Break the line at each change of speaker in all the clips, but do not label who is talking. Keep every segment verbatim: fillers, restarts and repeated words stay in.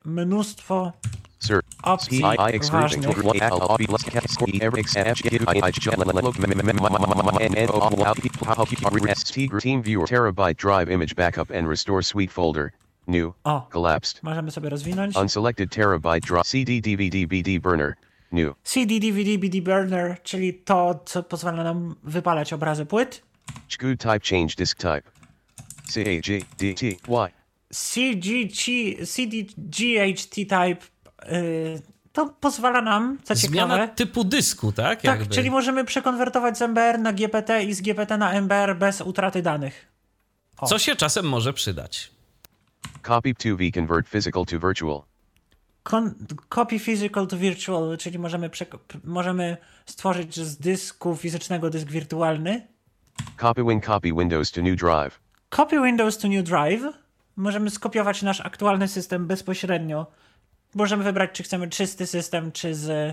mnóstwo
Sir.
opcji ważnych.
Team Viewer Terabyte Drive Image Backup and Restore Suite Folder. New.
O,
Collapsed.
możemy sobie rozwinąć.
Unselected Terabyte Drive C D D V D B D Burner. New.
C D D V D B D Burner, czyli to, co pozwala nam wypalać obrazy płyt.
Good type change disk type. C A G D T Y.
C G G H T type yy, to pozwala nam, co
Zmiana
ciekawe,
typu dysku, tak?
tak,
Jakby.
czyli możemy przekonwertować z M B R na G P T i z G P T na M B R bez utraty danych. O.
Co się czasem może przydać.
Copy to V convert physical to virtual.
Con- copy physical to virtual, czyli możemy, przek- możemy stworzyć z dysku fizycznego dysk wirtualny.
Copy win copy Windows to new drive.
Copy Windows to new drive. Możemy skopiować nasz aktualny system bezpośrednio. Możemy wybrać, czy chcemy czysty system, czy z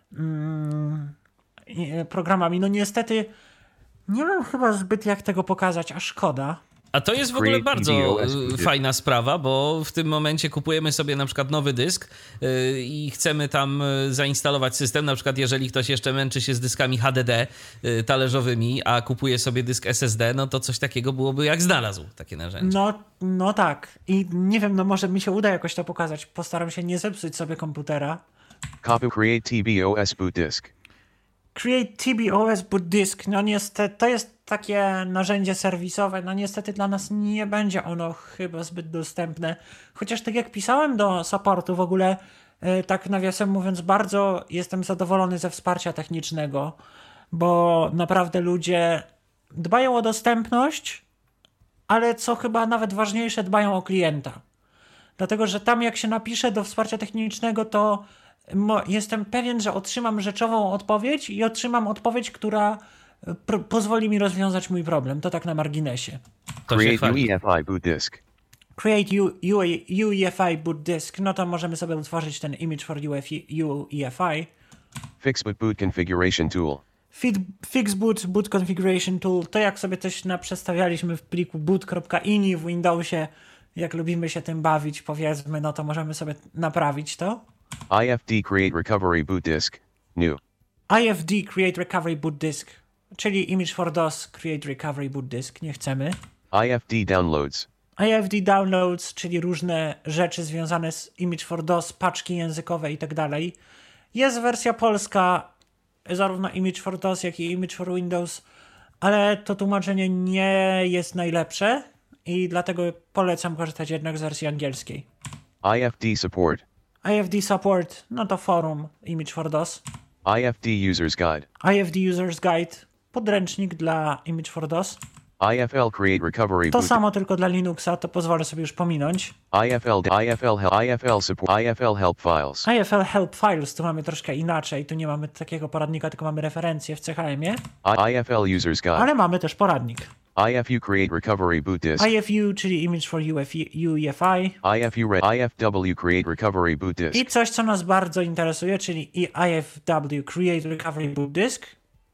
mm, programami. No niestety nie mam chyba zbyt jak tego pokazać, a szkoda.
A to jest w ogóle bardzo fajna sprawa, bo w tym momencie kupujemy sobie na przykład nowy dysk yy, i chcemy tam zainstalować system, na przykład jeżeli ktoś jeszcze męczy się z dyskami H D D yy, talerzowymi, a kupuje sobie dysk S S D, no to coś takiego byłoby jak znalazł takie narzędzie.
No, no tak. I nie wiem, no może mi się uda jakoś to pokazać. Postaram się nie zepsuć sobie komputera.
Copy create T B O S boot disk.
Create T B O S boot disk. No niestety, to jest takie narzędzie serwisowe. No niestety dla nas nie będzie ono chyba zbyt dostępne. Chociaż tak jak pisałem do supportu w ogóle, yy, tak nawiasem mówiąc, bardzo jestem zadowolony ze wsparcia technicznego, bo naprawdę ludzie dbają o dostępność, ale co chyba nawet ważniejsze, dbają o klienta. Dlatego, że tam jak się napisze do wsparcia technicznego, to mo- jestem pewien, że otrzymam rzeczową odpowiedź i otrzymam odpowiedź, która pr- pozwoli mi rozwiązać mój problem. To tak na marginesie.
To się
Create
chwali.
U E F I boot disk.
Create U- U- U E F I boot disk. No to możemy sobie utworzyć ten image for U E F I.
Fix boot boot configuration tool.
Fit, fix boot, boot configuration tool. To jak sobie coś naprzestawialiśmy w pliku boot.ini w Windowsie, jak lubimy się tym bawić, powiedzmy, no to możemy sobie naprawić to.
I F D create recovery boot disk. New.
I F D create recovery boot disk, czyli image for DOS create recovery boot disk. Nie chcemy.
I F D downloads.
I F D downloads, czyli różne rzeczy związane z image for DOS, paczki językowe i tak dalej. Jest wersja polska, zarówno image for DOS, jak i image for Windows, ale to tłumaczenie nie jest najlepsze i dlatego polecam korzystać jednak z wersji angielskiej.
I F D support.
I F D support, no to forum image for DOS.
I F D users guide.
I F D user's guide, podręcznik dla image for DOS.
I F L create recovery
To
boot.
samo tylko dla Linuxa, to pozwolę sobie już pominąć.
I F L I F L hel- I F L support I F L help files.
I F L help files, tu mamy troszkę inaczej, tu nie mamy takiego poradnika, tylko mamy referencje w C H M ie,
I F L users guide.
ale mamy też poradnik.
I F U create recovery boot disk.
I F U, czyli image for U F U E F I.
I F U read I F W create recovery boot disk.
I coś, co nas bardzo interesuje, czyli I F W create recovery boot disk.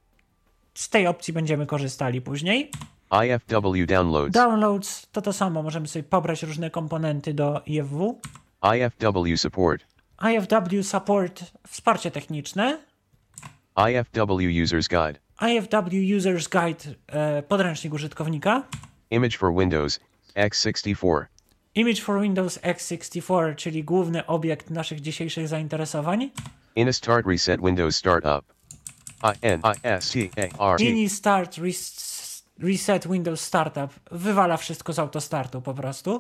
Z tej opcji będziemy korzystali później.
I F W downloads.
Downloads to to samo, możemy sobie pobrać różne komponenty do I F W.
I F W support.
I F W support, wsparcie techniczne.
I F W users guide.
I F W user's guide, e, podręcznik użytkownika.
Image for Windows X sixty-four.
Image for Windows X sixty-four, czyli główny obiekt naszych dzisiejszych zainteresowań.
In a start reset Windows startup. I N I S T A R T.
Ini start res- reset Windows startup. Wywala wszystko z autostartu po prostu.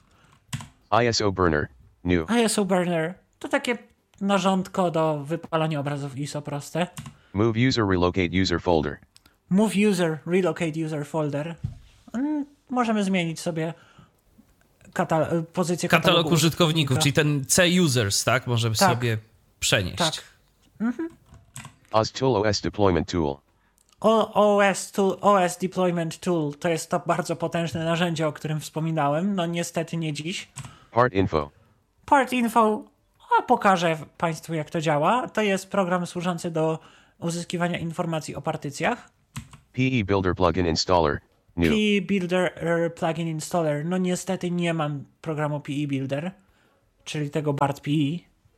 I S O burner. New.
I S O burner to takie narządko do wypalania obrazów I S O proste.
Move user relocate user folder.
Move user, relocate user folder. Mm, możemy zmienić sobie kata- pozycję
Katalog
katalogu
użytkowników, czyli ten C-users, tak? Możemy
Tak.
sobie przenieść.
Tak.
O S tool O S deployment tool.
O- OS, tool, O S Deployment Tool to jest to bardzo potężne narzędzie, o którym wspominałem. No niestety nie dziś.
Part info.
Part Info, a pokażę Państwu jak to działa. To jest program służący do uzyskiwania informacji o partycjach.
P E builder plugin installer. New.
P E Builder er, Plugin Installer. No niestety nie mam programu P E Builder. czyli tego B A R T P E.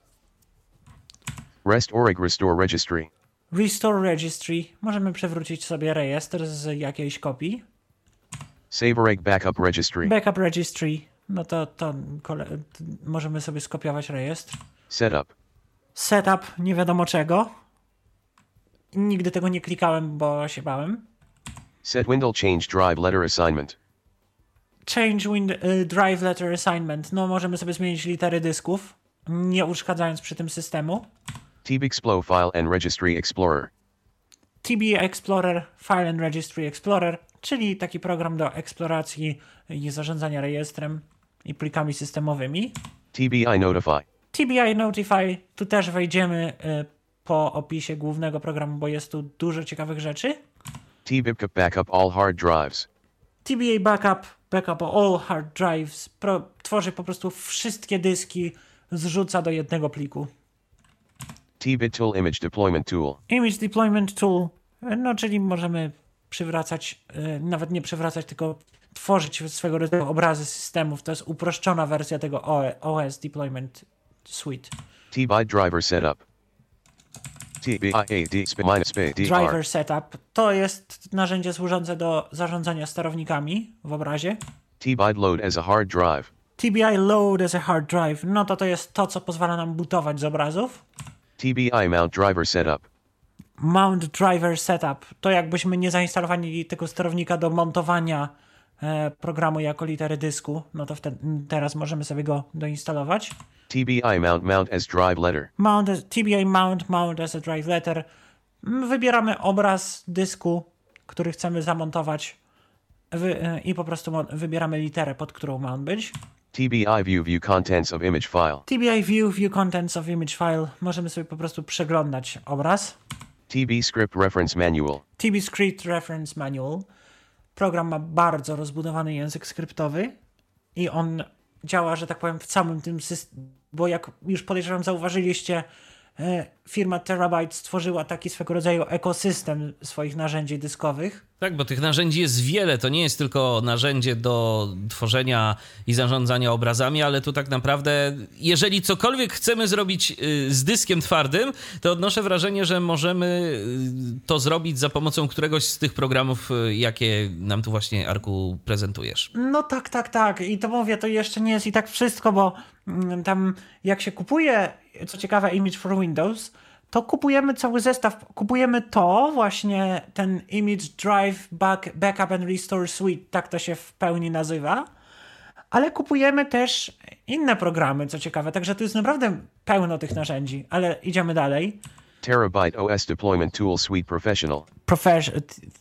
Rest org restore registry.
Restore registry. Możemy przewrócić sobie rejestr z jakiejś kopii.
Save org backup registry.
Backup registry. No to, to kole... możemy sobie skopiować rejestr.
Setup.
Setup nie wiadomo czego. Nigdy tego nie klikałem, bo się bałem.
Set window change drive letter assignment.
Change wind, y, drive letter assignment. No możemy sobie zmienić litery dysków, nie uszkadzając przy tym systemu.
tbexplo file and registry explorer.
T B Explorer, File and Registry Explorer, czyli taki program do eksploracji i zarządzania rejestrem i plikami systemowymi.
tbi notify.
T B I Notify, tu też wejdziemy y, po opisie głównego programu, bo jest tu dużo ciekawych rzeczy.
tbackup backup all hard drives.
T B A Backup, Backup All Hard Drives, pro, tworzy po prostu wszystkie dyski, zrzuca do jednego pliku.
tbit tool image deployment tool.
Image Deployment Tool, no czyli możemy przywracać, y, nawet nie przywracać, tylko tworzyć swego rodzaju obrazy systemów. To jest uproszczona wersja tego O S Deployment Suite.
tbi driver setup. tbiad minus dr.
Driver Setup to jest narzędzie służące do zarządzania sterownikami w obrazie.
tbid load as a hard drive.
T B I Load as a Hard Drive, no to to jest to, co pozwala nam bootować z obrazów.
tbi mount driver setup.
Mount Driver Setup to jakbyśmy nie zainstalowali tego sterownika do montowania e, programu jako litery dysku, no to wtedy, teraz możemy sobie go doinstalować.
tbi mount mount as drive letter.
Mount as, T B I Mount Mount as a Drive Letter. Wybieramy obraz dysku, który chcemy zamontować wy, e, i po prostu mo- wybieramy literę, pod którą ma on być.
tbi view view contents of image file.
T B I View View Contents of Image File. Możemy sobie po prostu przeglądać obraz.
tb script reference manual.
T B Script Reference Manual. Program ma bardzo rozbudowany język skryptowy i on działa, że tak powiem, w całym tym systemie, bo jak już podejrzewam zauważyliście, e, firma Terabyte stworzyła taki swego rodzaju ekosystem swoich narzędzi dyskowych.
Tak, bo tych narzędzi jest wiele. To nie jest tylko narzędzie do tworzenia i zarządzania obrazami, ale tu tak naprawdę, jeżeli cokolwiek chcemy zrobić z dyskiem twardym, to odnoszę wrażenie, że możemy to zrobić za pomocą któregoś z tych programów, jakie nam tu właśnie, Arku, prezentujesz.
No tak, tak, tak. I to mówię, to jeszcze nie jest i tak wszystko, bo mm, tam jak się kupuje, co ciekawe, Image for Windows, to kupujemy cały zestaw, kupujemy to właśnie, ten Image Drive Back, Backup and Restore Suite, tak to się w pełni nazywa, ale kupujemy też inne programy, co ciekawe, także tu jest naprawdę pełno tych narzędzi, ale idziemy dalej.
Terabyte O S Deployment Tool Suite Professional.
Profes-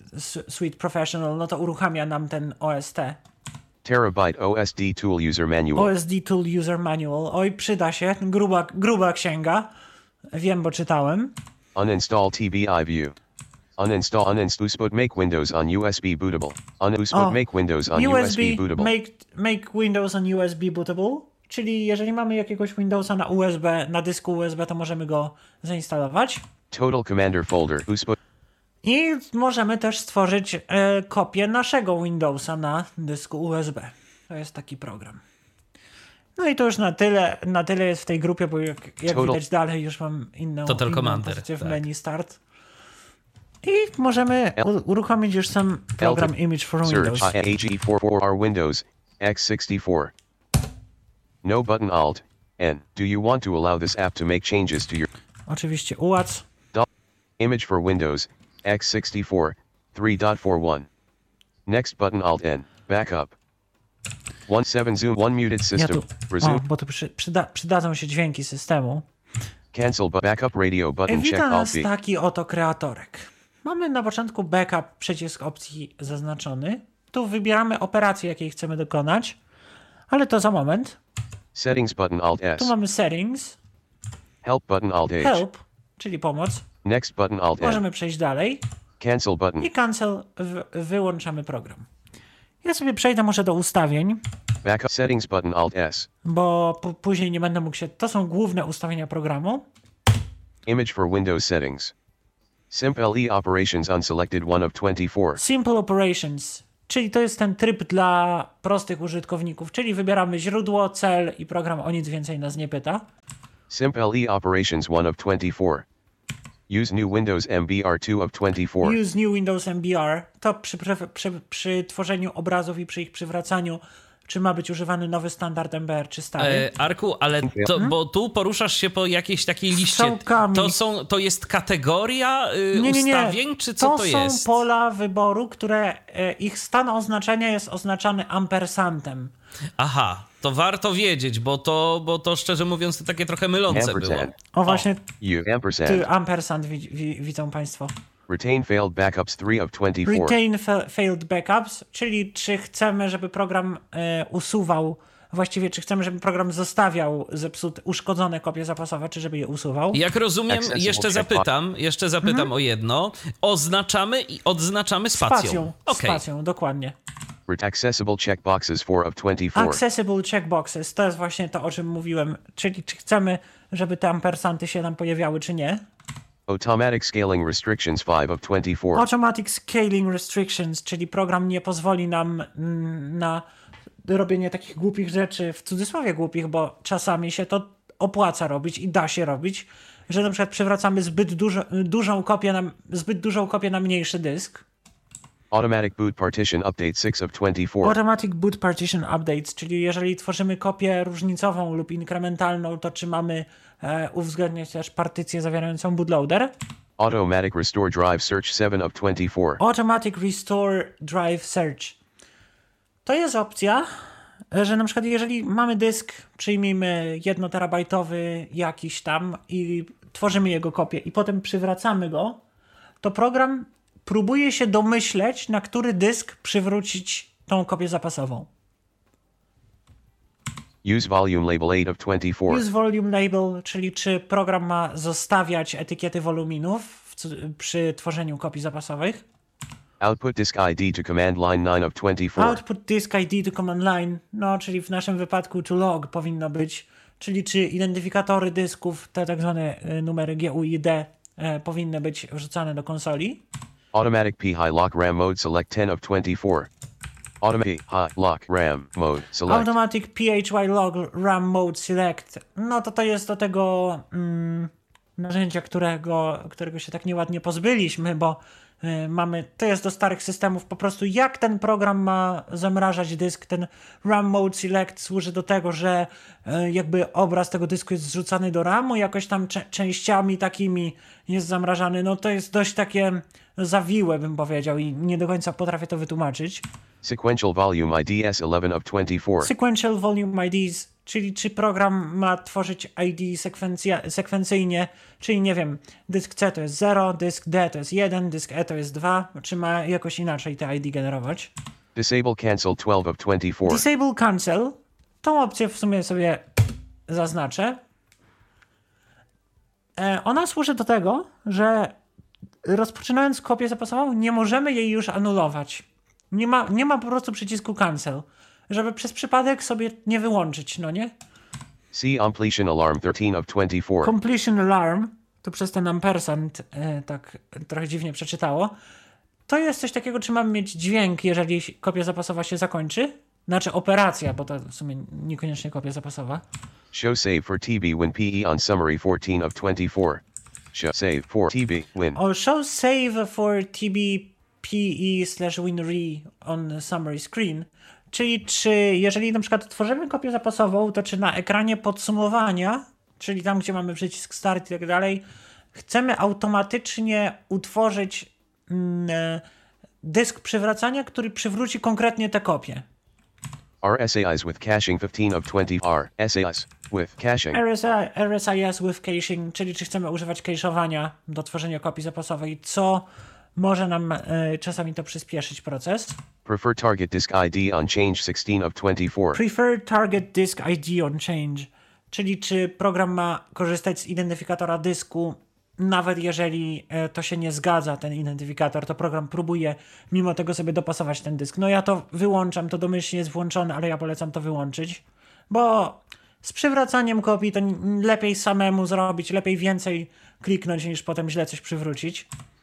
Suite Professional, no to uruchamia nam ten O S T.
Terabyte O S D Tool User Manual.
O S D Tool User Manual, oj przyda się, gruba, gruba księga. Wiem, bo czytałem.
Uninstall tbi view. Uninstall uninstall usput make Windows on U S B bootable. Uninstall
O,
make Windows on
U S B,
U S B bootable.
make, make Windows on U S B bootable, czyli jeżeli mamy jakiegoś Windowsa na U S B, na dysku U S B, to możemy go zainstalować.
Total Commander folder. Usput.
I możemy też stworzyć e, kopię naszego Windowsa na dysku U S B. To jest taki program. No i to już na tyle, na tyle jest w tej grupie, bo jak, jak
Total-
widać dalej już mam inną,
Total
inną
Commander,
pozycję w
tak.
menu Start. I możemy u- uruchomić już sam program Image for Windows.
Search A G four four R Windows x sixty-four. No button Alt N. Do you want to allow this app to make changes to your
Oczywiście ułac.
image for Windows x sixty-four three point four one? Next button Alt N. Backup. one seven zoom one muted
Ja
system.
tu,
Resume.
o, bo tu przy, przyda, przydadzą się dźwięki systemu.
Cancel but backup radio button check
Wita
Alt
nas
B.
taki oto kreatorek. Mamy na początku backup, przycisk opcji zaznaczony. Tu wybieramy operację, jakiej chcemy dokonać, ale to za moment.
Settings button Alt S.
Tu mamy settings,
Help button Alt H.
help, czyli pomoc.
Next button Alt N.
Możemy przejść dalej
Cancel button.
i cancel, w, wyłączamy program. Ja sobie przejdę może do ustawień,
Backup settings button Alt S.
bo p- później nie będę mógł się... To są główne ustawienia programu.
Image for Windows settings. Simple E operations unselected one of twenty-four.
Simple Operations, Czyli to jest ten tryb dla prostych użytkowników, czyli wybieramy źródło, cel i program o nic więcej nas nie pyta.
Simple E operations one of twenty-four. Use new Windows M B R two of twenty-four.
Use new Windows M B R to przy, przy, przy, przy tworzeniu obrazów i przy ich przywracaniu, czy ma być używany nowy standard M B R, czy stary.
E, Arku, ale to, hmm? bo tu poruszasz się po jakiejś takiej liście.
Strzałkami.
To, są, to jest kategoria y,
nie, nie, nie.
ustawień, czy co to,
to
jest?
To są pola wyboru, które e, ich stan oznaczenia jest oznaczany ampersantem.
Aha, to warto wiedzieć, bo to, bo to szczerze mówiąc to takie trochę mylące było.
O właśnie,
You, ampersand.
ty ampersand wi, wi, widzą państwo.
Retain failed backups three of twenty-four.
Retain fa failed backups, czyli czy chcemy, żeby program e, usuwał, właściwie czy chcemy, żeby program zostawiał zepsute, uszkodzone kopie zapasowe, czy żeby je usuwał.
Jak rozumiem, jeszcze zapytam, jeszcze zapytam mhm. o jedno. Oznaczamy i odznaczamy spacją.
Spacją,
okay.
spacją, dokładnie.
Accessible checkboxes four of twenty-four.
Accessible checkboxes, to jest właśnie to, o czym mówiłem, czyli czy chcemy, żeby te ampersanty się nam pojawiały, czy nie.
Automatic scaling restrictions five of twenty-four.
Automatic scaling restrictions, czyli program nie pozwoli nam na robienie takich głupich rzeczy, w cudzysłowie głupich, bo czasami się to opłaca robić i da się robić, że na przykład przywracamy zbyt dużo, dużą kopię na, zbyt dużą kopię na mniejszy dysk.
Automatic boot partition update six of twenty-four.
Automatic boot partition updates, czyli jeżeli tworzymy kopię różnicową lub inkrementalną, to czy mamy e, uwzględniać też partycję zawierającą bootloader?
Automatic restore drive search seven of twenty-four.
Automatic restore drive search. To jest opcja, że na przykład jeżeli mamy dysk, przyjmijmy jednoterabajtowy jakiś tam i tworzymy jego kopię i potem przywracamy go, to program próbuje się domyśleć, na który dysk przywrócić tą kopię zapasową.
Use volume label eight of twenty-four.
Use volume label, czyli czy program ma zostawiać etykiety woluminów w, przy tworzeniu kopii zapasowych.
Output disk I D to command line nine of twenty-four.
Output disk I D to command line, no czyli w naszym wypadku to log powinno być, czyli czy identyfikatory dysków, te tak zwane numery G U I D e, powinny być wrzucane do konsoli.
Automatic P high lock RAM mode select ten of twenty-four. Automatic high lock RAM mode select.
Automatic P H Y lock RAM mode select. No to to jest do tego mm, narzędzia, którego, którego się tak nieładnie pozbyliśmy, bo y, mamy, to jest do starych systemów po prostu jak ten program ma zamrażać dysk. Ten RAM mode select służy do tego, że y, jakby obraz tego dysku jest zrzucany do ramu, jakoś tam cze- częściami takimi jest zamrażany. No to jest dość takie zawiłe, bym powiedział, i nie do końca potrafię to wytłumaczyć.
Sequential volume I D S eleven of twenty-four.
Sequential volume I Ds, czyli czy program ma tworzyć I D sekwencja- sekwencyjnie, czyli nie wiem, dysk C to jest zero, dysk D to jest jeden, dysk E to jest dwa, czy ma jakoś inaczej te I D generować.
Disable cancel twelve of twenty-four.
Disable cancel, tą opcję w sumie sobie zaznaczę. E, ona służy do tego, że rozpoczynając kopię zapasową nie możemy jej już anulować. Nie ma, nie ma po prostu przycisku cancel, żeby przez przypadek sobie nie wyłączyć, no nie?
See completion alarm thirteen of twenty-four.
Completion alarm, to przez ten ampersand e, tak trochę dziwnie przeczytało. To jest coś takiego, czy mamy mieć dźwięk, jeżeli kopia zapasowa się zakończy? Znaczy operacja, bo to w sumie niekoniecznie kopia zapasowa.
Show save for T B win P E on summary fourteen of twenty-four. Show save for T B win.
Or show save for T B P E slash win re on summary screen. Czyli czy jeżeli na przykład tworzymy kopię zapasową, to czy na ekranie podsumowania, czyli tam gdzie mamy przycisk start i tak dalej, chcemy automatycznie utworzyć mm, dysk przywracania, który przywróci konkretnie tę kopię.
R S A Is with caching fifteen of twenty. R S A Is with caching.
R S A, R S A Is with caching, czyli czy chcemy używać cache'owania do tworzenia kopii zapasowej, co może nam y, czasami to przyspieszyć proces.
Prefer target disk I D on change sixteen of twenty-four.
Prefer target disk I D on change, czyli czy program ma korzystać z identyfikatora dysku, nawet jeżeli y, to się nie zgadza, ten identyfikator, to program próbuje mimo tego sobie dopasować ten dysk. No ja to wyłączam, to domyślnie jest włączone, ale ja polecam to wyłączyć, bo z przywracaniem kopii to lepiej samemu zrobić, lepiej więcej kliknąć niż potem źle coś przywrócić.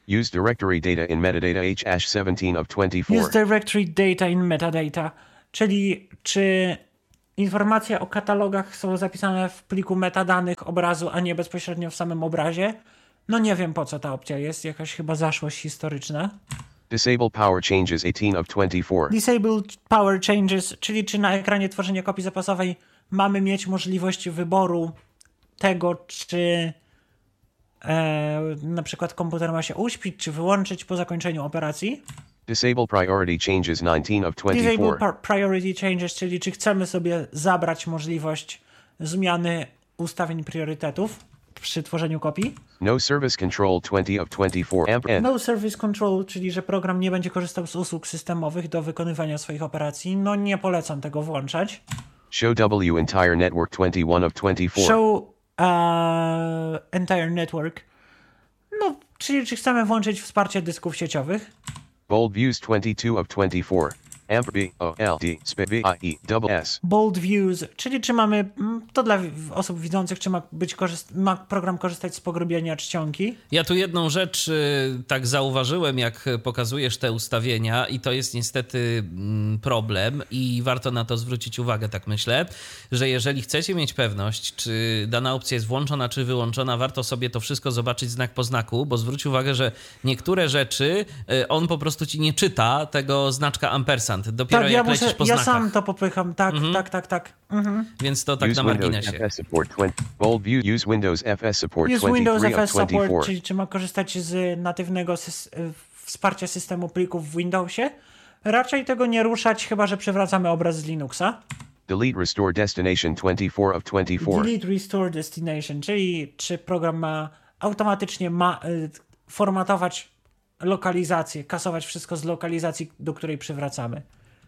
Use directory data in metadata H seventeen of twenty-four.
Use directory data in metadata, czyli czy informacje o katalogach są zapisane w pliku metadanych obrazu, a nie bezpośrednio w samym obrazie? No nie wiem, po co ta opcja jest, jakaś chyba zaszłość historyczna.
Disable power changes eighteen of twenty-four.
Disable power changes, czyli czy na ekranie tworzenia kopii zapasowej mamy mieć możliwość wyboru tego, czy e, na przykład komputer ma się uśpić, czy wyłączyć po zakończeniu operacji.
Disable priority changes nineteen of twenty-four.
Disable par- priority changes, czyli czy chcemy sobie zabrać możliwość zmiany ustawień priorytetów przy tworzeniu kopii.
No service control twenty of twenty-four. Amp N.
No service control, czyli że program nie będzie korzystał z usług systemowych do wykonywania swoich operacji. No nie polecam tego włączać.
Show W entire network twenty-one of twenty-four.
Show uh, entire network. No, czyli czy chcemy włączyć wsparcie dysków sieciowych.
Bold views twenty-two of twenty-four. Amp B O L D sp V I E double S.
Bold views, czyli czy mamy, to dla osób widzących, czy ma być korzyst- ma program korzystać z pogrubienia czcionki.
Ja tu jedną rzecz y, tak zauważyłem, jak pokazujesz te ustawienia i to jest niestety mm, problem i warto na to zwrócić uwagę, tak myślę, że jeżeli chcecie mieć pewność, czy dana opcja jest włączona, czy wyłączona, warto sobie to wszystko zobaczyć znak po znaku, bo zwróć uwagę, że niektóre rzeczy y, on po prostu ci nie czyta tego znaczka ampersand. Dopiero
Tak,
jak
ja,
lecisz
muszę,
po
ja
znakach.
sam to popycham, tak,
Mhm.
tak, tak, tak. Mhm.
Więc to tak
Use
na
Windows
marginesie.
F S support twenty. Bold view. Use Windows F S support
Jest Windows
twenty-three
F S
of twenty-four.
support, czyli czy ma korzystać z natywnego sys- wsparcia systemu plików w Windowsie. Raczej tego nie ruszać, chyba że przywracamy obraz z Linuxa.
Delete restore destination twenty-four of twenty-four.
Delete restore destination, czyli czy program ma automatycznie ma y, formatować lokalizację, kasować wszystko z lokalizacji, do której przywracamy.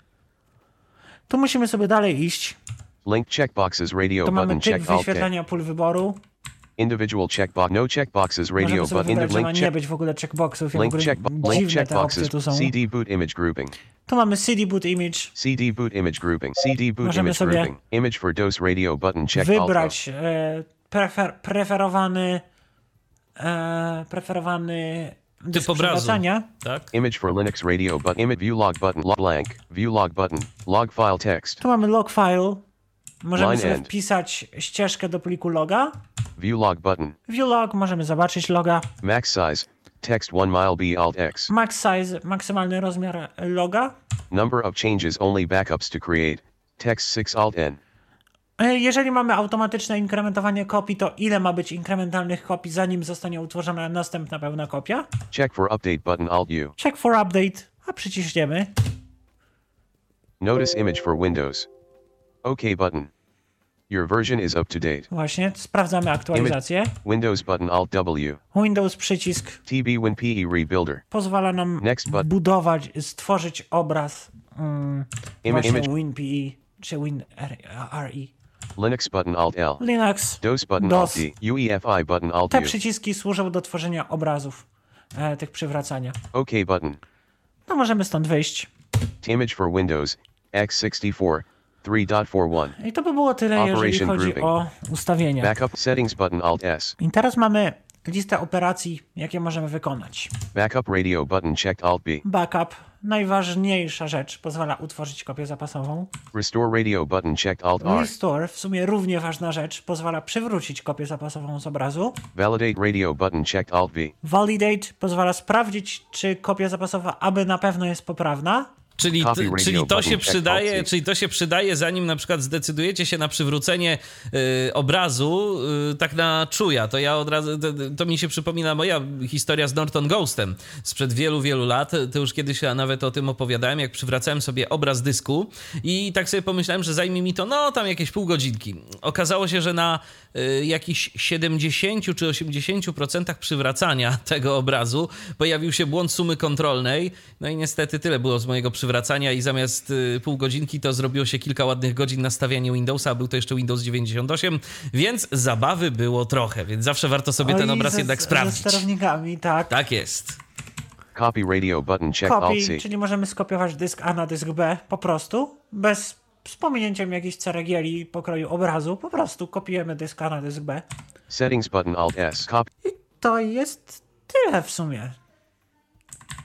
Tu musimy sobie dalej iść.
Link checkboxes radio
Tu mamy
button
typ
check alt K.
wyświetlania pól wyboru.
Individual checkbox. No checkboxes radio
Możemy sobie
but
wybrać,
indiv
że ma
link
nie
check.
być w ogóle checkboxów. Ja w
Link
ogóle
check. Link
dziwne te opcje
checkboxes.
tu są.
C D boot image grouping.
Tu mamy C D boot image.
C D boot image grouping. C D boot
Możemy
image
sobie
grouping. Image for D O S radio button check alt O.
Wybrać e, prefer, preferowany e, preferowany dysk
Typ obrazu.
przywracania.
Tak?
Image for Linux radio but image view log button log blank. View log button. Log file text.
Tu mamy log file. Możemy
Line
sobie
end.
wpisać ścieżkę do pliku loga.
View log button.
View log, możemy zobaczyć loga.
Max size. Text one mile B alt X.
Max size, maksymalny rozmiar loga.
Number of changes only backups to create. Text six alt N.
E, Jeżeli mamy automatyczne inkrementowanie kopii, to ile ma być inkrementalnych kopii, zanim zostanie utworzona następna pełna kopia?
Check for update button alt U.
Check for update, a przyciśniemy.
Notice image for Windows. OK button. Your version is up to date.
Właśnie, sprawdzamy aktualizację.
Windows button alt W.
Windows przycisk
T B Win P E Rebuilder.
pozwala nam
Next button.
budować, stworzyć obraz um,
Ima-
właśnie
image.
WinPE czy WinRE.
Linux button alt L.
Linux,
D O S button
DOS.
alt D. U E F I button alt
Te
U.
przyciski służą do tworzenia obrazów, e, tych przywracania.
OK button.
No możemy stąd wyjść.
Image for Windows X sixty-four three point forty-one.
I to by było tyle, jeżeli
Operation
chodzi
grouping.
o ustawienia.
Backup settings button alt S.
I teraz mamy listę operacji, jakie możemy wykonać.
Backup radio button checked alt B.
Backup, najważniejsza rzecz, pozwala utworzyć kopię zapasową.
Restore radio button checked alt R.
Restore, w sumie równie ważna rzecz, pozwala przywrócić kopię zapasową z obrazu.
Validate radio button checked alt V.
Validate pozwala sprawdzić, czy kopia zapasowa aby na pewno jest poprawna.
Czyli,
Copy
t-
radio
czyli, to
button
się
check
przydaje,
alt C.
czyli to się przydaje, zanim na przykład zdecydujecie się na przywrócenie y, obrazu y, tak na czuja. To ja od razu, to, to mi się przypomina moja historia z Norton Ghostem sprzed wielu, wielu lat. To już kiedyś ja nawet o tym opowiadałem, jak przywracałem sobie obraz dysku i tak sobie pomyślałem, że zajmie mi to no tam jakieś pół godzinki. Okazało się, że na y, jakichś siedemdziesiąt czy osiemdziesiąt procent przywracania tego obrazu pojawił się błąd sumy kontrolnej. No i niestety tyle było z mojego przywracania i zamiast y, pół godzinki to zrobiło się kilka ładnych godzin nastawiania Windowsa, a był to jeszcze Windows dziewięćdziesiąt osiem, więc zabawy było trochę, więc zawsze warto sobie ten
Oj,
obraz
ze,
jednak
Ze
sprawdzić.
sterownikami, tak.
Tak jest.
Copy radio button checked alt
Copy,
C.
czyli możemy skopiować dysk A na dysk B po prostu, bez z pominięciem jakiejś ceregieli pokroju obrazu, po prostu kopiujemy dysk A na dysk B.
Settings button alt S. Copy.
To jest tyle w sumie.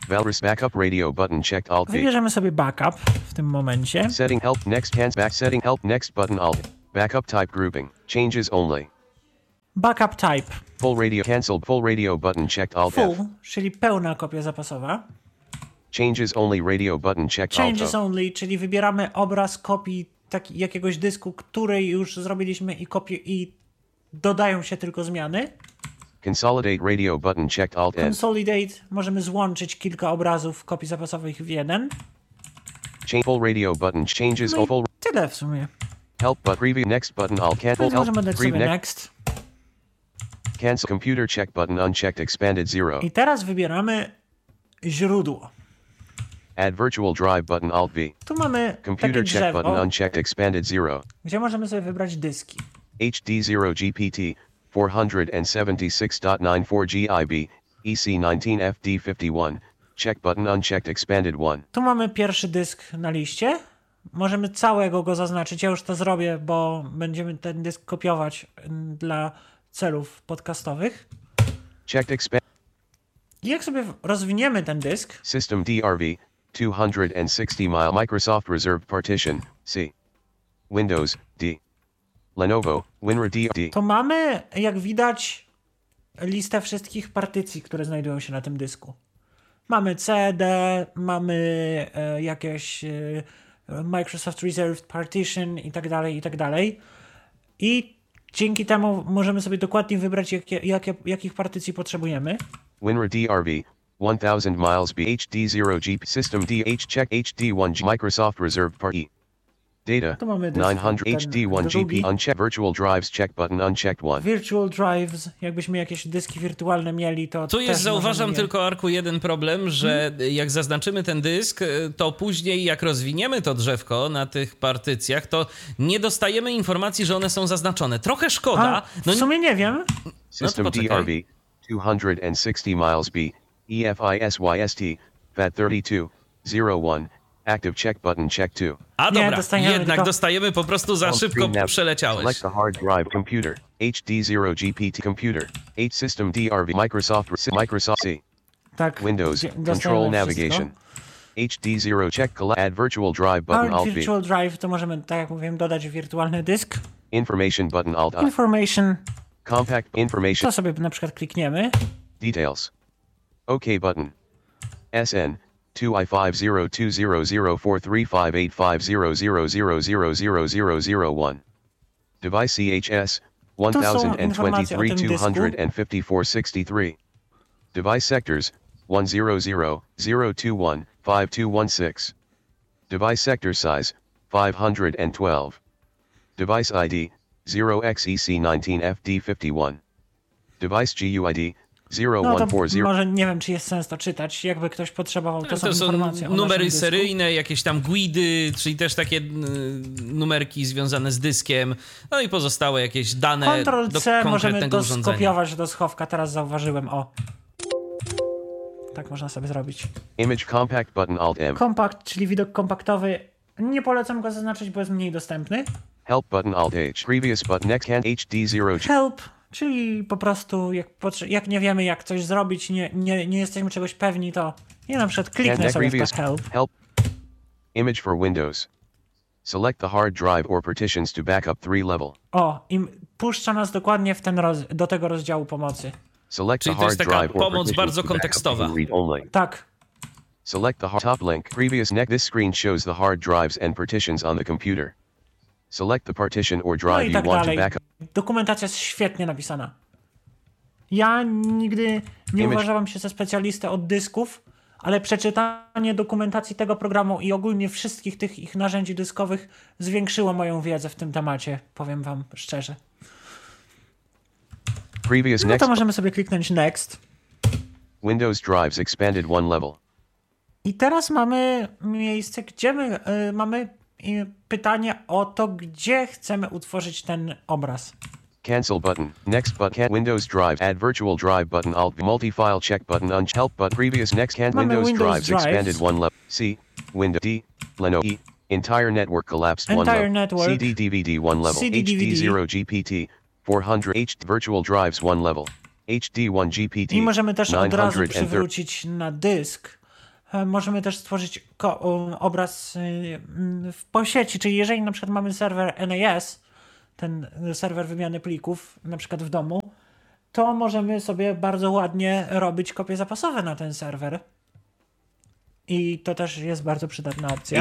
Valrus backup radio button checked Alt B.
Wybierzemy sobie backup w tym momencie.
Setting help next hands back setting help next button Alt. Backup type grouping. Changes only.
Backup type.
Full radio cancelled full radio button checked Alt
Full,
F.
czyli pełna kopia zapasowa.
Changes only radio button checked Alt
Changes
O.
only, czyli wybieramy obraz kopii taki, jakiegoś dysku, który już zrobiliśmy i kopię i dodają się tylko zmiany.
Consolidate radio button checked Alt N.
Consolidate, możemy złączyć kilka obrazów kopii zapasowych w jeden.
Change full radio button changes
No
all
i
full
tyle w sumie.
help but preview next button Alt cancel
Więc
help
możemy dać
preview
sobie
next
next.
cancel computer check button unchecked expanded zero.
I teraz wybieramy źródło.
Add virtual drive button Alt V.
Tu mamy takie
Computer check button
drzewo,
unchecked expanded zero.
gdzie możemy sobie wybrać dyski.
H D zero G P T four seventy-six dot ninety-four G I B E C nineteen F D fifty-one. Check button unchecked expanded one.
Tu mamy pierwszy dysk na liście. Możemy całego go zaznaczyć. Ja już to zrobię, bo będziemy ten dysk kopiować mm, dla celów podcastowych.
Checked expand
I jak sobie rozwiniemy ten dysk,
system D R V two sixty mile Microsoft reserved partition C. Windows D. Lenovo WinRAR D. D.
to mamy, jak widać, listę wszystkich partycji, które znajdują się na tym dysku. Mamy C D, mamy e, jakieś e, Microsoft Reserved Partition i tak dalej, i tak dalej. I dzięki temu możemy sobie dokładnie wybrać, jakie, jakie, jakich partycji potrzebujemy.
WinRAR D R V one thousand miles B H D zero G P system D H check H D one G Microsoft reserved party. Data
Tu mamy dysk,
nine hundred H D one G
drugi.
P unchecked virtual drives check button unchecked one.
Virtual drives, jakbyśmy jakieś dyski wirtualne mieli, to
Tu
też
jest, zauważam
możemy je-
tylko, Arku, jeden problem, że jak zaznaczymy ten dysk, to później jak rozwiniemy to drzewko na tych partycjach, to nie dostajemy informacji, że one są zaznaczone. Trochę szkoda.
A,
No,
w sumie nie wiem.
System
poczekaj.
D R V two sixty miles B E F I S Y S T F A T thirty-two zero one active check button check two.
a
Nie,
dobra,
dostajemy
jednak
tylko-
dostajemy po prostu za
On
szybko
screen nav-
przeleciałeś.
Select the hard drive computer H D zero G P T computer H system D R V Microsoft Microsoft C.
Tak.
Windows
gdzie-
control
dostajemy
navigation
wszystko.
H D zero check colla- add virtual drive button
A
Alt V.
Virtual Drive to możemy, tak jak mówiłem, dodać wirtualny dysk.
Information button Alt I.
Information,
Compact information
to sobie na przykład klikniemy.
details. OK button. S N two I five zero two zero zero four three five eight five zero zero zero zero zero zero zero one. Device C H S one thousand twenty-three two hundred fifty-four sixty-three. Device sectors one zero zero zero two one five two one six. Device sector size five hundred twelve. Device I D zero X E C nineteen F D fifty-one. Device G U I D zero
No
one
to
four zero.
może nie wiem, czy jest sens to czytać. Jakby ktoś potrzebował, to, są
To są
informacje o
numery
naszym dysku.
seryjne, jakieś tam guidy, czyli też takie y, numerki związane z dyskiem, no i pozostałe jakieś dane
Ctrl
do
C możemy
konkretnego
to
urządzenia.
skopiować do schowka. Teraz zauważyłem, o. Tak można sobie zrobić.
Image compact button Alt M.
Kompakt, czyli widok kompaktowy. Nie polecam go zaznaczyć, bo jest mniej dostępny.
Help button Alt H. Previous button next hand H D zero G.
Help, czyli po prostu jak, potrze- jak nie wiemy, jak coś zrobić, nie, nie, nie jesteśmy czegoś pewni, to ja na przykład
Hand
kliknę
next
sobie w
previous
to help.
help. Image for Windows. Select the hard drive or partitions to backup three level.
O, i puszcza nas dokładnie w ten roz- do tego rozdziału pomocy.
Select
Czyli
the
to jest
hard
taka
drive or
pomoc
partitions
bardzo
to backup
kontekstowa.
and read only.
Tak,
Select the hard top link. Previous next. This screen shows the hard drives and partitions on the computer. Select the partition or
no
drive
i
you
tak
want to
dalej.
backup.
Dokumentacja jest świetnie napisana. Ja nigdy nie
Image-
uważałam się za specjalistę od dysków, ale przeczytanie dokumentacji tego programu i ogólnie wszystkich tych ich narzędzi dyskowych zwiększyło moją wiedzę w tym temacie, powiem wam szczerze.
Previous
No
next.
to możemy sobie kliknąć Next.
Windows drives expanded one level.
I teraz mamy miejsce, gdzie my y, mamy y, pytanie o to, gdzie chcemy utworzyć ten obraz.
Cancel button. Next but can Windows Drive. Add virtual drive button Alt multi-file check button unch help but previous next can
Mamy
Windows,
Windows
drives
drives.
expanded one level. C. Windows D. Lenovo E. Entire network collapsed one
Entire
level.
network.
C D D V D one level.
C D D V D.
H D zero G P T four hundred H virtual drives one level. H D one G P T
I możemy też od razu
nine hundred thirty.
przywrócić na dysk możemy też stworzyć ko- obraz w po sieci, czyli jeżeli na przykład mamy serwer N A S, ten serwer wymiany plików, na przykład w domu, to możemy sobie bardzo ładnie robić kopie zapasowe na ten serwer. I to też jest bardzo przydatna opcja.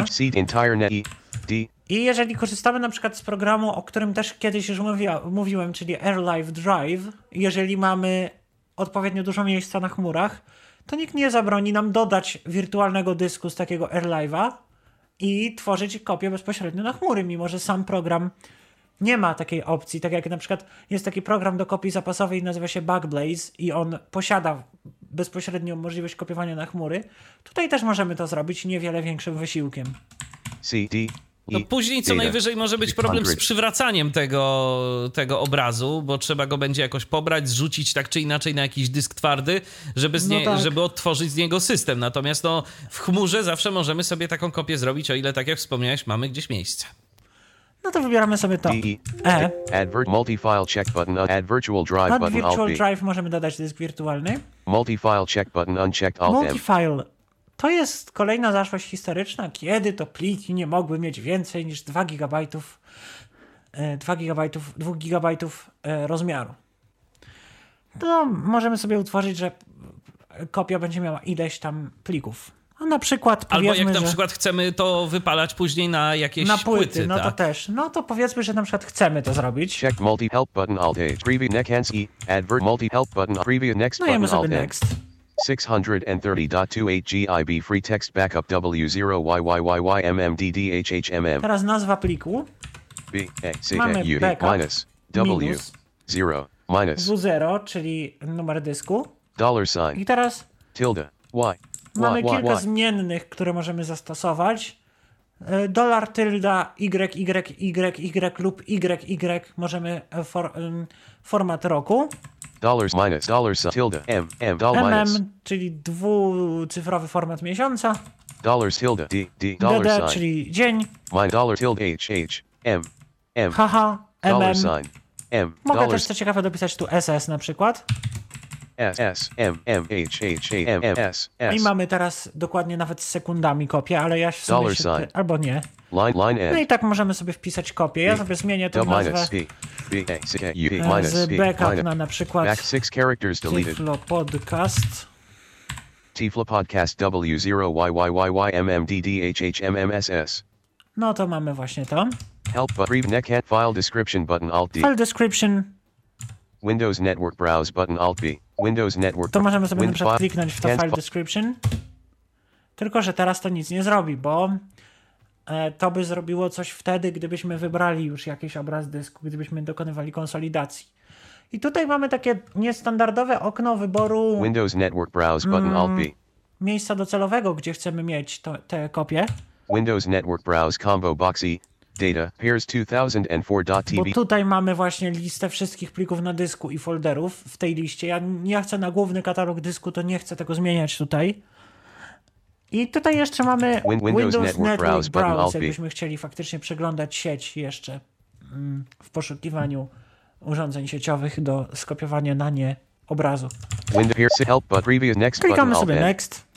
I jeżeli korzystamy na przykład z programu, o którym też kiedyś już mówiła, mówiłem, czyli AirLive Drive, jeżeli mamy odpowiednio dużo miejsca na chmurach, to nikt nie zabroni nam dodać wirtualnego dysku z takiego AirLive'a i tworzyć kopię bezpośrednio na chmury, mimo że sam program nie ma takiej opcji, tak jak na przykład jest taki program do kopii zapasowej, nazywa się Backblaze i on posiada bezpośrednią możliwość kopiowania na chmury. Tutaj też możemy to zrobić niewiele większym wysiłkiem.
C D
No później co najwyżej może być problem z przywracaniem tego, tego obrazu, bo trzeba go będzie jakoś pobrać, zrzucić tak czy inaczej na jakiś dysk twardy, żeby, z nie, no tak. żeby odtworzyć z niego system. Natomiast no, w chmurze zawsze możemy sobie taką kopię zrobić, o ile, tak jak wspomniałeś, mamy gdzieś miejsce.
No to wybieramy sobie to. E.
Add multi-file check button, add virtual drive
Nad
button,
virtual
alt
drive możemy dodać dysk wirtualny.
Multi-file check button unchecked, alt M.
Multifile. To jest kolejna zaszłość historyczna, kiedy to pliki nie mogły mieć więcej niż dwa gigabajtów, dwa gigabajtów, dwa gigabajtów rozmiaru. To możemy sobie utworzyć, że kopia będzie miała ileś tam plików. No na przykład
Albo jak na
że
przykład chcemy to wypalać później na jakieś
na płyty.
płyty
no
tak.
to też. No to powiedzmy, że na przykład chcemy to zrobić.
Check multi-help button, alt A. Preview next E. Advert multi-help button, preview next button,
Dajemy sobie
alt
next.
six thirty dot twenty-eight gig free text backup W zero Y Y Y Y M M D D H H M M.
Teraz nazwa pliku.
B A C
Mamy
U
backup
minus W
minus
zero minus
W zero, czyli numer dysku.
dollar sign
I teraz
tilde Y.
mamy
y,
kilka
y.
zmiennych, które możemy zastosować. Dolar tylda Y, Y, Y, Y lub Y, Y możemy for, um, format roku.
Dollars minus dollar sign tilde M M dollar minus.
M M, czyli dwucyfrowy format miesiąca.
Dollars tilde D D
D
dollar
D,
sign.
czyli dzień.
Mine dollar tilde H H M M
Haha,
dollar
M M.
sign M
Mogę też
dollars
co ciekawe dopisać tu S S na przykład.
S S M M H H A M M S
I
S
mamy teraz dokładnie nawet z sekundami kopię, ale ja sobie
Dollar
się,
sign.
albo nie.
line line
No
N
i tak możemy sobie wpisać kopię. Ja sobie zmienię tę
D
nazwę
minus E B A C U
e,
minus
z
E
backup
minus
na na przykład
back six characters deleted
Tiflo Podcast.
Tiflo podcast W zero Y Y Y Y M M D D H H M M S S
No to mamy właśnie to.
help but preview neck file description button alt D
File description.
Windows Network browse button alt B Windows Network
To możemy sobie
Win-
na przykład
fi-
kliknąć w to
can't
file
fi-
description. Tylko że teraz to nic nie zrobi, bo e, to by zrobiło coś wtedy, gdybyśmy wybrali już jakiś obraz dysku, gdybyśmy dokonywali konsolidacji. I tutaj mamy takie niestandardowe okno wyboru
Windows Network browse button alt B
miejsca docelowego, gdzie chcemy mieć to, te kopie.
Windows Network browse combo box E data pairs two thousand four dot T
Bo
B
tutaj mamy właśnie listę wszystkich plików na dysku i folderów w tej liście. Ja nie chcę na główny katalog dysku, to nie chcę tego zmieniać tutaj. I tutaj jeszcze mamy
Win- Windows
Windows
Network
Network
Browse button, Alt
Browse,
B.
jakbyśmy chcieli faktycznie przeglądać sieć jeszcze mm, w poszukiwaniu urządzeń sieciowych do skopiowania na nie obrazu.
Windows here help but previous next button
Klikamy
alt
sobie
N
next.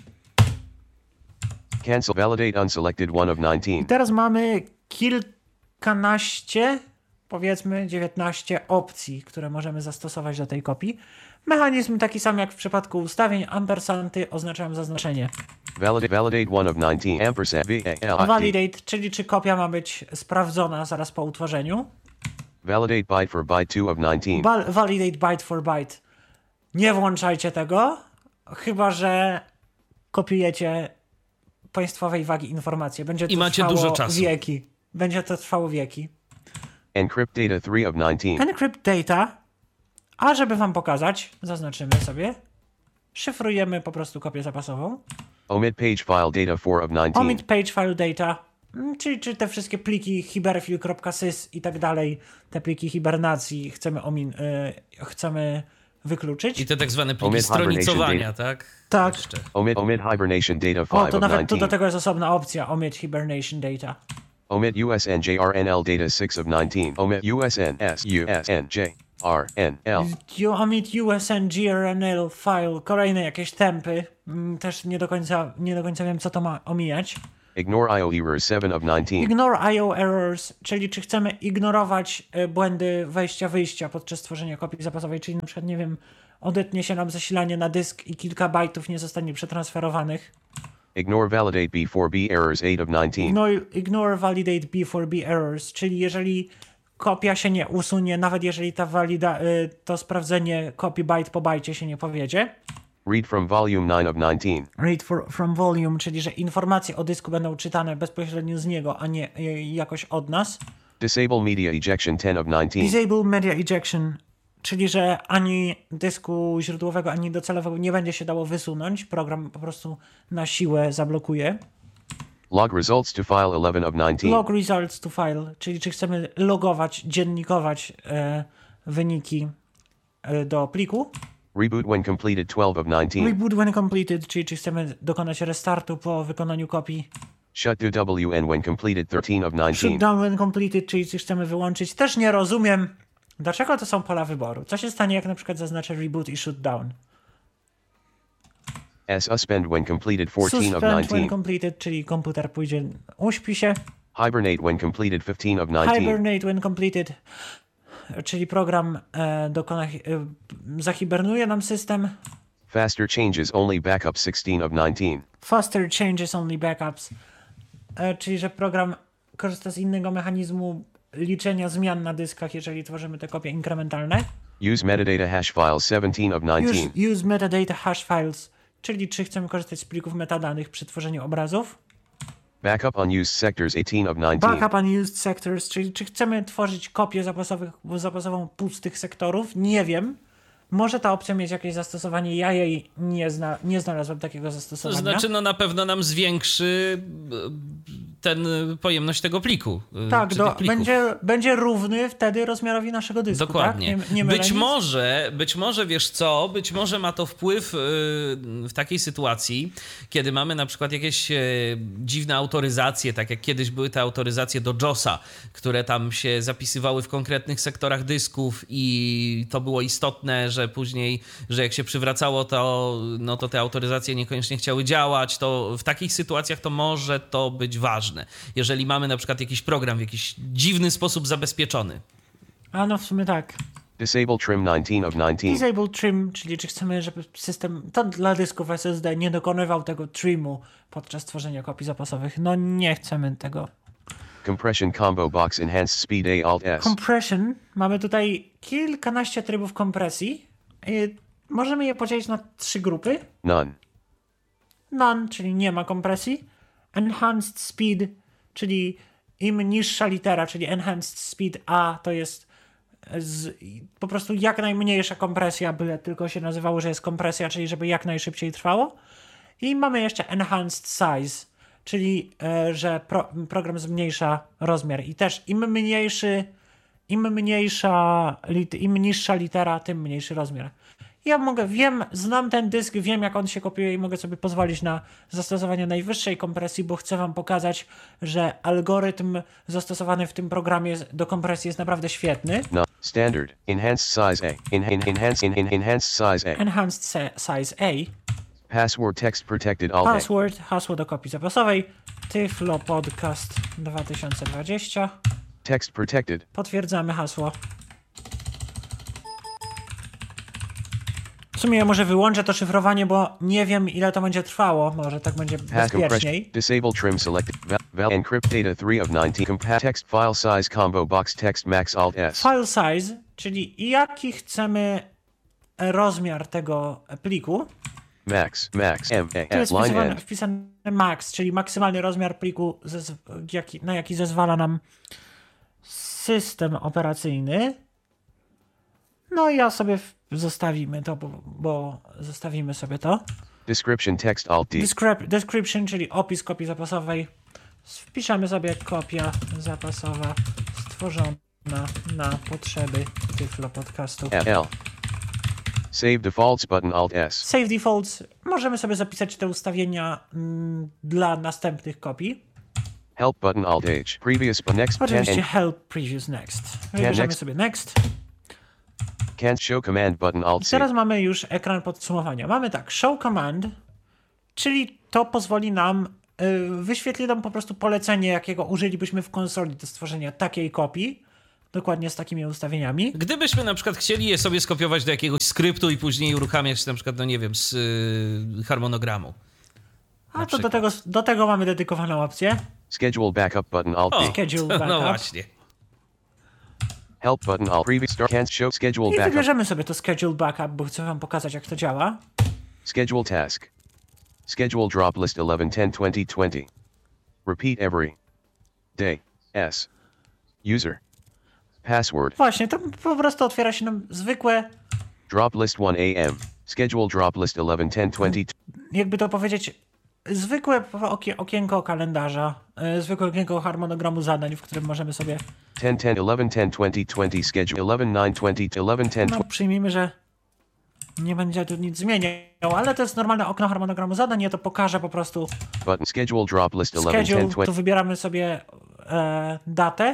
cancel validate unselected one of
I
nineteen
teraz mamy kilkanaście, powiedzmy dziewiętnaście opcji, które możemy zastosować do tej kopii. Mechanizm taki sam jak w przypadku ustawień, ampersanty oznaczają zaznaczenie.
validate validate one of nineteen ampersand V A L I D
Validate, czyli czy kopia ma być sprawdzona zaraz po utworzeniu.
validate byte for byte two of nineteen
Val- validate byte for byte. Nie włączajcie tego, chyba że kopiujecie państwowej wagi informacje. Będzie to
I macie
trwało
dużo czasu.
wieki. Będzie to trwało wieki.
encrypt data three of nineteen
Encrypt data. A żeby wam pokazać, zaznaczymy sobie. Szyfrujemy po prostu kopię zapasową.
omit page file data four of nineteen
Omit page file data. Mm, Czyli czy te wszystkie pliki hiberfil.sys i tak dalej, te pliki hibernacji chcemy, omin- y, chcemy wykluczyć.
I te tak zwane pliki
Omit
stronicowania,
hibernation
tak?
Tak.
Jeszcze.
omit omit hibernation data
O,
five
to
of
nawet tu
nineteen
do tego jest osobna opcja. Omit hibernation data.
omit U S N J R N L data six of nineteen omit U S N S U S N J R, N, L.
You omit U S N G R N L file, kolejne jakieś tempy. Mm, Też nie do końca, nie do końca wiem, co to ma omijać.
Ignore I O errors seven of nineteen.
Ignore I O errors, czyli czy chcemy ignorować e, błędy wejścia-wyjścia podczas tworzenia kopii zapasowej, czyli na przykład, nie wiem, odetnie się nam zasilanie na dysk i kilka bajtów nie zostanie przetransferowanych.
Ignore validate B four B errors eight of nineteen.
Ignore, ignore validate B four B errors, czyli jeżeli kopia się nie usunie, nawet jeżeli ta walida, y, to sprawdzenie kopii byte po bajcie się nie powiedzie.
Read from volume nine of nineteen.
Read for, from volume, czyli że informacje o dysku będą czytane bezpośrednio z niego, a nie y, jakoś od nas.
Disable media ejection ten of nineteen.
Disable media ejection, czyli że ani dysku źródłowego, ani docelowego nie będzie się dało wysunąć. Program po prostu na siłę zablokuje.
Log results to file eleven of nineteen.
Log results to file, czyli czy chcemy logować, dziennikować e, wyniki e, do pliku.
Reboot when completed twelve of nineteen.
Reboot when completed, czyli czy chcemy dokonać restartu po wykonaniu kopii.
Shut do W N when completed thirteen of nineteen.
Shutdown when completed, czyli czy chcemy wyłączyć. Też nie rozumiem, dlaczego to są pola wyboru. Co się stanie, jak na przykład zaznaczę reboot i shutdown?
Suspend when completed fourteen of
Suspend when
nineteen.
completed, czyli komputer pójdzie, uśpi się.
Hibernate when completed fifteen of nineteen.
Hibernate when completed, czyli program e, dokona, e, zahibernuje nam system.
Faster changes only backup sixteen of nineteen.
Faster changes only backups, e, czyli że program korzysta z innego mechanizmu liczenia zmian na dyskach, jeżeli tworzymy te kopie inkrementalne.
Use metadata hash files seventeen of nineteen.
Use, use metadata hash files, czyli czy chcemy korzystać z plików metadanych przy tworzeniu obrazów.
Backup unused sectors eighteen of nineteen.
Backup unused sectors, czyli czy chcemy tworzyć kopię zapasowych, zapasową pustych sektorów. Nie wiem. Może ta opcja mieć jakieś zastosowanie, ja jej nie, zna, nie znalazłem takiego
To
zastosowania.
znaczy, no na pewno nam zwiększy ten pojemność tego pliku.
Tak,
czy
do,
tych plików.
będzie, będzie równy wtedy rozmiarowi naszego dysku.
Dokładnie.
Tak? Nie, nie mylę
być
nic?
może, być może, wiesz co, być może ma to wpływ yy, w takiej sytuacji, kiedy mamy na przykład jakieś yy, dziwne autoryzacje, tak jak kiedyś były te autoryzacje do josa, które tam się zapisywały w konkretnych sektorach dysków i to było istotne, że później, że jak się przywracało, to, no to te autoryzacje niekoniecznie chciały działać, to w takich sytuacjach to może to być ważne. Jeżeli mamy na przykład jakiś program w jakiś dziwny sposób zabezpieczony.
A no w sumie tak.
Disable trim nineteen of nineteen.
Disable trim, czyli czy chcemy, żeby system to dla dysków S S D nie dokonywał tego trimu podczas tworzenia kopii zapasowych. No nie chcemy tego.
Compression combo box enhanced speed A Alt S.
Compression. Mamy tutaj kilkanaście trybów kompresji. I możemy je podzielić na trzy grupy.
None.
None, czyli nie ma kompresji. Enhanced speed, czyli im niższa litera, czyli enhanced speed A to jest z, po prostu jak najmniejsza kompresja, byle tylko się nazywało, że jest kompresja, czyli żeby jak najszybciej trwało. I mamy jeszcze enhanced size, czyli e, że pro, program zmniejsza rozmiar. I też im mniejszy, im mniejsza, lit, im niższa litera, tym mniejszy rozmiar. Ja mogę, wiem, znam ten dysk, wiem jak on się kopiuje i mogę sobie pozwolić na zastosowanie najwyższej kompresji, bo chcę wam pokazać, że algorytm zastosowany w tym programie do kompresji jest naprawdę świetny.
No. Standard. Enhanced size A. En- en- enhance en- en- enhanced size A.
Enhanced se- size A.
Password text protected Alt A.
Password, hasło do kopii zapasowej. Tyflo Podcast dwa tysiące dwadzieścia.
Text protected.
Potwierdzamy hasło. W sumie ja może wyłączę to szyfrowanie, bo nie wiem ile to będzie trwało. Może tak będzie
Pass compression.
bezpieczniej.
Disable trim selected. Val, val encrypt data three of nineteen. Compa text file size combo box text max Alt S.
File size, czyli jaki chcemy rozmiar tego pliku.
Max. Max. M A
Tu jest
S. Line
wpisane,
end.
wpisane max, czyli maksymalny rozmiar pliku, zez, jaki, na jaki zezwala nam system operacyjny. No i ja sobie w, zostawimy to, bo, bo zostawimy sobie to.
Description text Alt D.
Descrip- description, czyli opis kopii zapasowej. Wpiszemy sobie kopia zapasowa stworzona na potrzeby Tyflo Podcastu.
L. Save defaults button Alt S.
Save defaults. Możemy sobie zapisać te ustawienia mm, dla następnych kopii.
Help button Alt H. Previous but next ten
Oczywiście
and
help previous next. Wybierzemy
next.
sobie next.
Can't show command button alt
I
C.
teraz mamy już ekran podsumowania. Mamy tak, show command, czyli to pozwoli nam, yy, wyświetli nam po prostu polecenie, jakiego użylibyśmy w konsoli do stworzenia takiej kopii, dokładnie z takimi ustawieniami.
Gdybyśmy na przykład chcieli je sobie skopiować do jakiegoś skryptu i później uruchamiać na przykład, no nie wiem, z yy, harmonogramu.
A to do tego, do tego mamy dedykowaną opcję.
Schedule backup button alt
O,
B.
Schedule
to,
backup.
no właśnie.
Help button alt previous start. Can't show schedule
I
backup.
wybierzemy sobie to schedule backup, bo chcę wam pokazać, jak to działa.
Schedule task. Schedule drop list eleven ten twenty twenty. Repeat every day. S. User. Password.
Właśnie, to po prostu otwiera się nam zwykłe,
Drop list one A M. Schedule drop list eleven ten twenty.
jakby to powiedzieć, zwykłe okie, okienko kalendarza, yy, zwykłe okienko harmonogramu zadań, w którym możemy sobie,
ten ten eleven ten twenty twenty schedule eleven nine twenty to eleven ten.
no przyjmijmy, że nie będzie tu nic zmieniał, ale to jest normalne okno harmonogramu zadań, ja to pokażę po prostu.
Button schedule drop list eleven ten
Schedule, tu
twenty.
wybieramy sobie e, datę,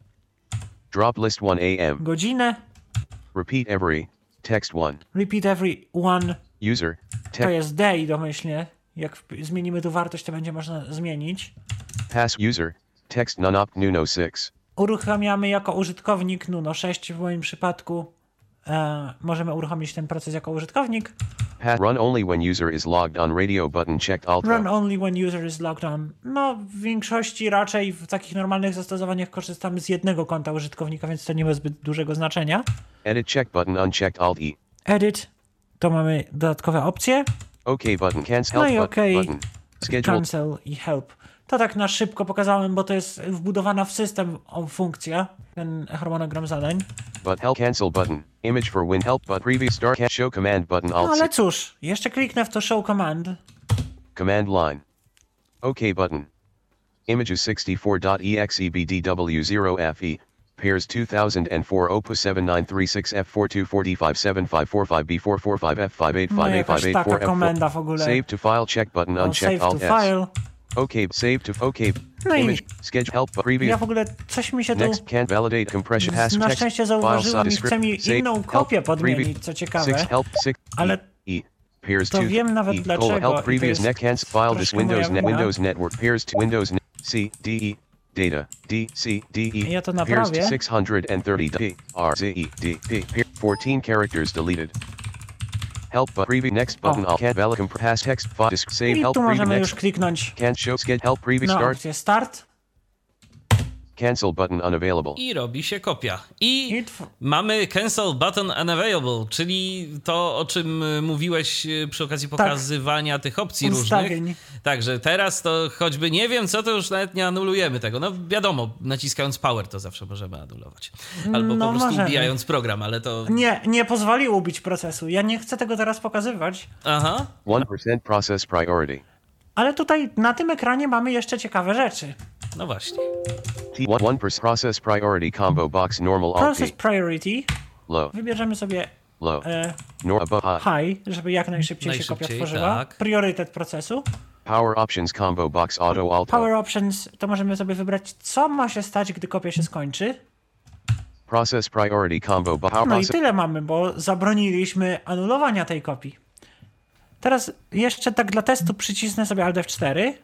Drop list one A M.
godzinę,
Repeat every. Text one.
repeat every one,
User.
to
Text.
jest day domyślnie, jak wp- zmienimy tu wartość, to będzie można zmienić.
Pass user. Text none up Nuno six.
Uruchamiamy jako użytkownik Nuno sześć w moim przypadku. E, możemy uruchomić ten proces jako użytkownik.
Pass run only when user is logged on radio button checked alt.
Run only when user is logged on. No, w większości raczej w takich normalnych zastosowaniach korzystamy z jednego konta użytkownika, więc to nie ma zbyt dużego znaczenia.
Edit check button unchecked alt E.
Edit, to mamy dodatkowe opcje.
OK button cancel
No
help
i
button,
OK,
button. Schedule
cancel i help. To tak na szybko pokazałem, bo to jest wbudowana w system o, funkcja, ten harmonogram zadań.
but help cancel button. Image for win help but previous start can't show command button
No
alt
ale
C.
cóż, jeszcze kliknę w to show command.
Command line. OK button. Images sixty-four dot exe b d w zero f e. Pairs two thousand four opus seven nine three six f four two four d five seven five four five b four four five f five eight
No
five a
jakaś
five eight
taka
four f
komenda w
four.
ogóle.
Save to file check button
O,
unchecked
save
alt
to
S.
file.
OK save to OK.
No i
Image schedule help but previous.
ja w ogóle coś mi się tu
Next can't validate compression has
na
text.
szczęście
File
zauważyłem i
size
chce mi
save
inną
help
kopię
previous-
podmienić, co ciekawe.
Six help six
Ale
E pairs
to
two
wiem nawet
E
dlaczego,
colon
i to
help previous
jest
net cancel file this
troszkę
Windows
moja
net
wina.
Windows network pairs to Windows net C D E data D C D E
Ja to
pairs
naprawię.
to six hundred thirty D R Z E D P pair fourteen characters deleted. Help but previous next button
O.
all can't valid compress text file disk save
I
help
tu
previous
możemy
next
już kliknąć
can't show schedule help previous
na
start
opcję start.
cancel button unavailable.
I robi się kopia. I
I tw-
mamy cancel button unavailable, czyli to, o czym y, mówiłeś y, przy okazji pokazywania tych opcji
Ustawień.
różnych. Także teraz to choćby nie wiem co, to już nawet nie anulujemy tego. No wiadomo, naciskając power to zawsze możemy anulować. Albo
No
po prostu
możemy.
ubijając program, ale to...
Nie, nie pozwolił ubić procesu. Ja nie chcę tego teraz pokazywać.
Aha.
one percent process priority.
Ale tutaj na tym ekranie mamy jeszcze ciekawe rzeczy.
No właśnie.
T one one percent process priority combo box normal alt
Process
P
priority.
low
Wybierzemy sobie
low
e,
nor above high.
high, żeby jak najszybciej, się kopia
Najszybciej,
tworzyła.
tak.
Priorytet procesu.
Power options combo box auto alt
Power options, to możemy sobie wybrać, co ma się stać, gdy kopia się skończy.
process priority combo bo power
No i
process
tyle mamy, bo zabroniliśmy anulowania tej kopii. Teraz jeszcze tak dla testu przycisnę sobie Alt F cztery.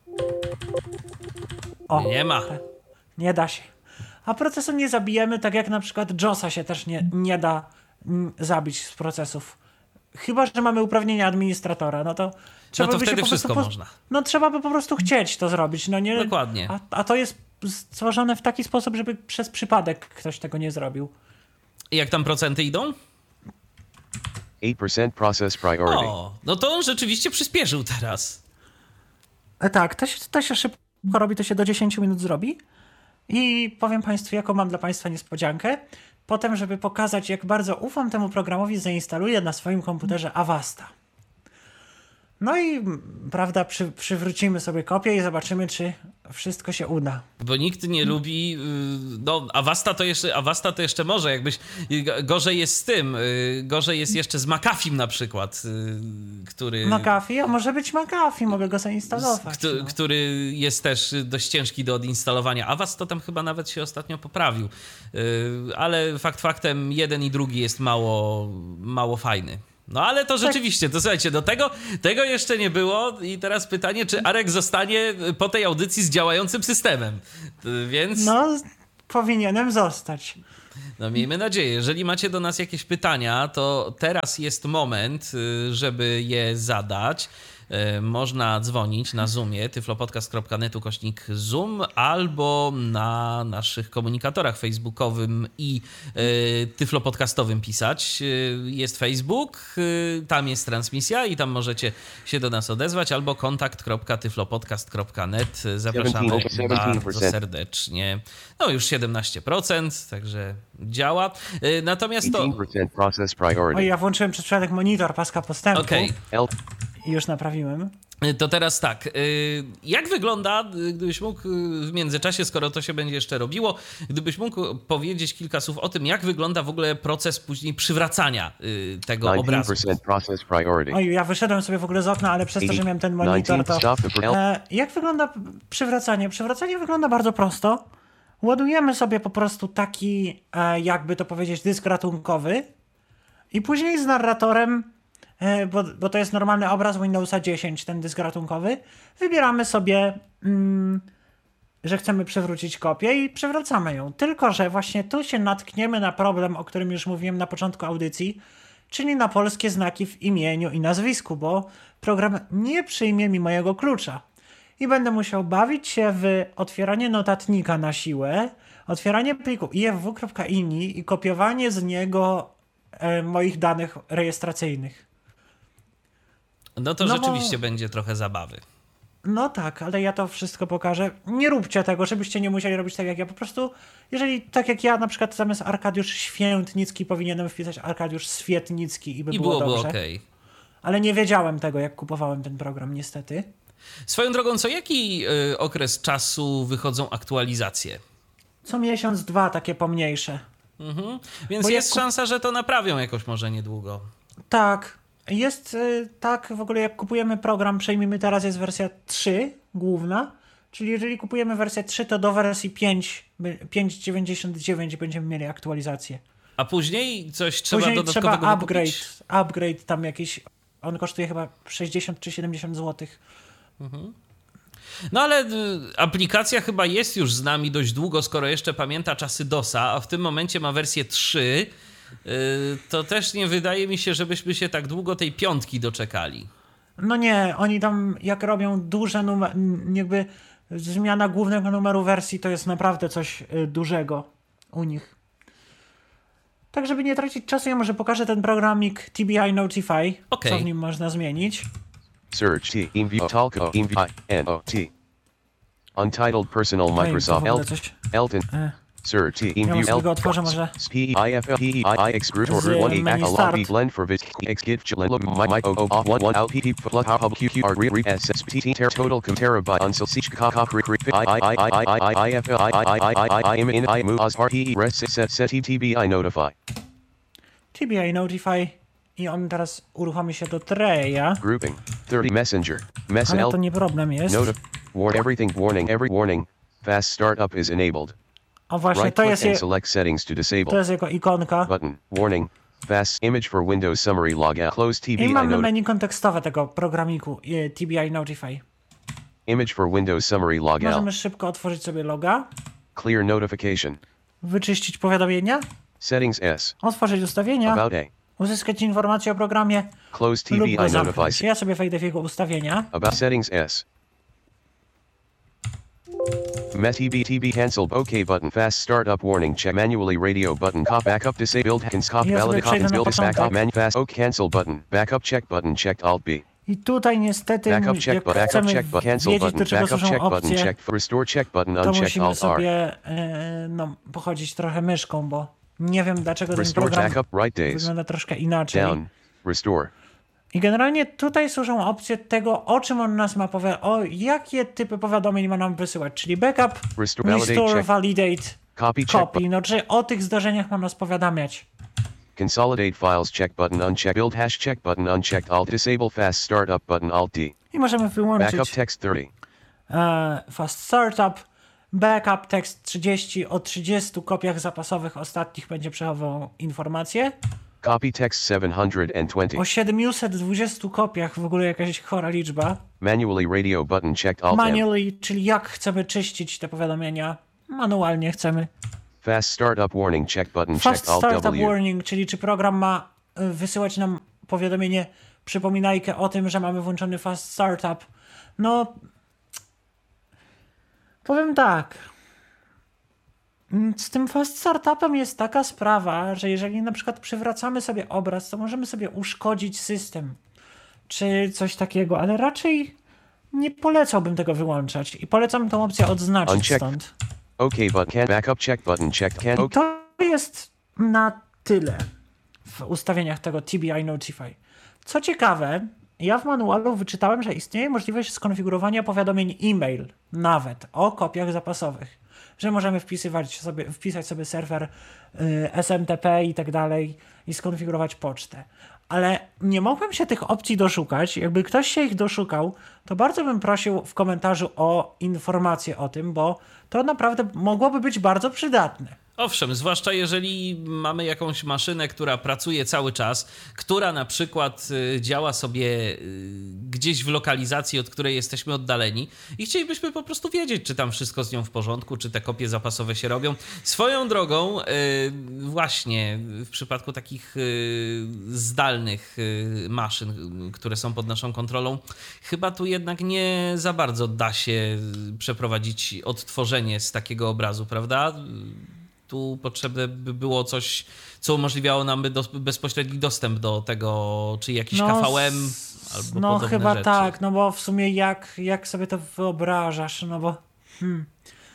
O,
Nie ma.
nie da się. A procesu nie zabijemy, tak jak na przykład JOSa się też nie, nie da mm, zabić z procesów. Chyba że mamy uprawnienia administratora, no to trzeba
to
by się
wtedy
po prostu
wszystko
po,
można.
No trzeba by po prostu chcieć to zrobić, no nie.
Dokładnie.
A, a to jest stworzone w taki sposób, żeby przez przypadek ktoś tego nie zrobił.
I jak tam procenty idą?
eight percent process priority.
O, no to on rzeczywiście przyspieszył teraz.
E, Tak, to się, to się szybko robi, to się do dziesięć minut zrobi. I powiem Państwu, jaką mam dla Państwa niespodziankę. Potem, żeby pokazać, jak bardzo ufam temu programowi, zainstaluję na swoim komputerze Avasta. No i prawda, przy, przywrócimy sobie kopię i zobaczymy, czy wszystko się uda.
Bo nikt nie lubi, no Avasta to jeszcze, Avasta to jeszcze może, jakbyś, gorzej jest z tym, gorzej jest jeszcze z McAfee'm na przykład, który...
McAfee? A może być McAfee, mogę go zainstalować.
Kto,
no.
Który jest też dość ciężki do odinstalowania. Avast to tam chyba nawet się ostatnio poprawił, ale fakt faktem jeden i drugi jest mało, mało fajny. No ale to rzeczywiście, to słuchajcie, do tego, tego jeszcze nie było i teraz pytanie, czy Arek zostanie po tej audycji z działającym systemem, więc...
No, powinienem zostać.
No miejmy nadzieję. Jeżeli macie do nas jakieś pytania, to teraz jest moment, żeby je zadać. Można dzwonić na Zoomie tyflopodcast kropka net ukośnik Zoom albo na naszych komunikatorach facebookowym i y, tyflopodcastowym pisać. Jest Facebook, y, tam jest transmisja i tam możecie się do nas odezwać, albo kontakt kropka tyflopodcast kropka net. Zapraszamy bardzo serdecznie. No już siedemnaście procent, także działa. Y, natomiast to...
Oj, ja włączyłem przez przypadek monitor paska postępu.
Okej.
Okay.
I już naprawiłem.
To teraz tak, jak wygląda, gdybyś mógł w międzyczasie, skoro to się będzie jeszcze robiło, gdybyś mógł powiedzieć kilka słów o tym, jak wygląda w ogóle proces później przywracania tego obrazu?
Oj, ja wyszedłem sobie w ogóle z okna, ale przez to, że miałem ten monitor, to... E, jak wygląda przywracanie? Przywracanie wygląda bardzo prosto. Ładujemy sobie po prostu taki, e, jakby to powiedzieć, dysk ratunkowy i później z narratorem, Bo, bo to jest normalny obraz Windowsa dziesięć, ten dysk ratunkowy. Wybieramy sobie, mm, że chcemy przywrócić kopię i przywracamy ją. Tylko że właśnie tu się natkniemy na problem, o którym już mówiłem na początku audycji, czyli na polskie znaki w imieniu i nazwisku, bo program nie przyjmie mi mojego klucza. I będę musiał bawić się w otwieranie notatnika na siłę, otwieranie pliku i f w kropka i n i i kopiowanie z niego e, moich danych rejestracyjnych.
No to
no
rzeczywiście
bo...
będzie trochę zabawy.
No tak, ale ja to wszystko pokażę. Nie róbcie tego, żebyście nie musieli robić tak jak ja. Po prostu, jeżeli tak jak ja na przykład zamiast Arkadiusz Świętnicki powinienem wpisać Arkadiusz Swietnicki i by
I
było
byłoby
dobrze.
okej.
Ale nie wiedziałem tego, jak kupowałem ten program, niestety.
Swoją drogą, co jaki y, okres czasu wychodzą aktualizacje?
Co miesiąc, dwa, takie pomniejsze.
Mhm. Więc
Bo
jest
jak...
szansa, że to naprawią jakoś może niedługo.
Tak. Jest y, tak, w ogóle jak kupujemy program, przejmijmy teraz jest wersja trzy główna, czyli jeżeli kupujemy wersję trzy, to do wersji pięć, pięć dziewięćdziesiąt dziewięć będziemy mieli aktualizację.
A później coś trzeba
później
dodatkowego
trzeba upgrade,
wykupić?
upgrade tam jakiś, on kosztuje chyba sześćdziesiąt czy siedemdziesiąt złotych.
Mhm. No ale y, aplikacja chyba jest już z nami dość długo, skoro jeszcze pamięta czasy dosa, a w tym momencie ma wersję trzy. To też nie wydaje mi się, żebyśmy się tak długo tej piątki doczekali.
No nie, oni tam jak robią duże numery, jakby zmiana głównego numeru wersji to jest naprawdę coś dużego u nich. Tak, żeby nie tracić czasu, ja może pokażę ten programik T B I Notify,
okay.
co w nim można zmienić.
Search T, Invi, Talco, Invi, N, O, T. Untitled Personal Microsoft, Elton. E. Sir T in
ja
view L
otworzę może
P I F L P I I exclude order one A a lobby blend for vis X git chillin my my o o one one L P P plug hub Q Q R re re S S P T ter total com terabyte until sich ka ka re re I I I I I I I F L I I I I I I am in I move as part E rest set set T B I notify
T B I notify i on teraz uruchomi się do Treya.
Grouping thirty messenger mess
ale to nie problem jest.
Notif warn everything warning every warning fast startup is enabled.
O właśnie,
right
to jest, je...
select settings to disable.
to jest jego ikonka.
Button, warning, fast image for Windows summary logout, close T B I.
I mamy menu kontekstowe tego programiku T B I Notify.
Image for Windows summary logout.
Możemy szybko otworzyć sobie loga.
Clear notification.
Wyczyścić powiadomienia.
Settings S.
Otworzyć ustawienia.
About A.
Uzyskać informacje o programie.
Close T B I notify.
Ja sobie wejdę w jego ustawienia.
About settings S. Met T B T B cancelled OK button fast startup warning check manually radio button cop backup disabled hens cop valid copies build backup man fast OK cancel button backup check button checked alt B.
I tutaj niestety
backup check
jak
backup
chcemy
check cancel
wiedzieć,
button
do czego
backup
służą
check button
opcje,
check restore check button
to
unchecked
musimy
alt R.
sobie e, no, pochodzić trochę myszką, bo nie wiem dlaczego ten
restore
program
backup right days
wygląda troszkę inaczej.
down restore
I generalnie tutaj służą opcje tego, o czym on nas ma powiedzieć, o jakie typy powiadomień ma nam wysyłać, czyli backup,
Restore,
restore,
validate,
validate,
Copy, check
copy, no czy o tych zdarzeniach ma nas powiadamiać.
Consolidate files check button unchecked. Build hash check button unchecked. Alt disable fast startup button Alt D.
I możemy wyłączyć
Backup text thirty.
e, fast startup, backup text trzydzieści, o trzydziestu kopiach zapasowych ostatnich będzie przechowywał informacje.
Copy text seven hundred twenty.
O siedmiuset dwudziestu kopiach, w ogóle jakaś chora liczba.
Manually radio button checked. Alt M.
Manually, czyli jak chcemy czyścić te powiadomienia. Manualnie chcemy.
Fast startup warning check button
Fast
checked. Alt
startup
W.
warning, czyli czy program ma y, wysyłać nam powiadomienie, przypominajkę o tym, że mamy włączony fast startup. No, powiem tak. Z tym fast startupem jest taka sprawa, że jeżeli na przykład przywracamy sobie obraz, to możemy sobie uszkodzić system, czy coś takiego, ale raczej nie polecałbym tego wyłączać i polecam tą opcję odznaczyć
Uncheck.
stąd.
OK but can backup check button checked. Can
I to jest na tyle w ustawieniach tego T B I Notify. Co ciekawe, ja w manualu wyczytałem, że istnieje możliwość skonfigurowania powiadomień e-mail nawet o kopiach zapasowych, że możemy wpisywać sobie, wpisać sobie serwer y, S M T P i tak dalej i skonfigurować pocztę. Ale nie mogłem się tych opcji doszukać. Jakby ktoś się ich doszukał, to bardzo bym prosił w komentarzu o informację o tym, bo to naprawdę mogłoby być bardzo przydatne.
Owszem, zwłaszcza jeżeli mamy jakąś maszynę, która pracuje cały czas, która na przykład y, działa sobie y, gdzieś w lokalizacji, od której jesteśmy oddaleni i chcielibyśmy po prostu wiedzieć, czy tam wszystko z nią w porządku, czy te kopie zapasowe się robią. Swoją drogą, y, właśnie w przypadku takich y, zdalnych y, maszyn, które są pod naszą kontrolą, chyba tu jednak nie za bardzo da się przeprowadzić odtworzenie z takiego obrazu, prawda? Tu potrzebne by było coś, co umożliwiało nam by do, bezpośredni dostęp do tego, czy jakiś
No,
K V M
s-
albo
No
podobne
chyba
rzeczy.
tak, no bo w sumie jak, jak sobie to wyobrażasz, no bo hmm,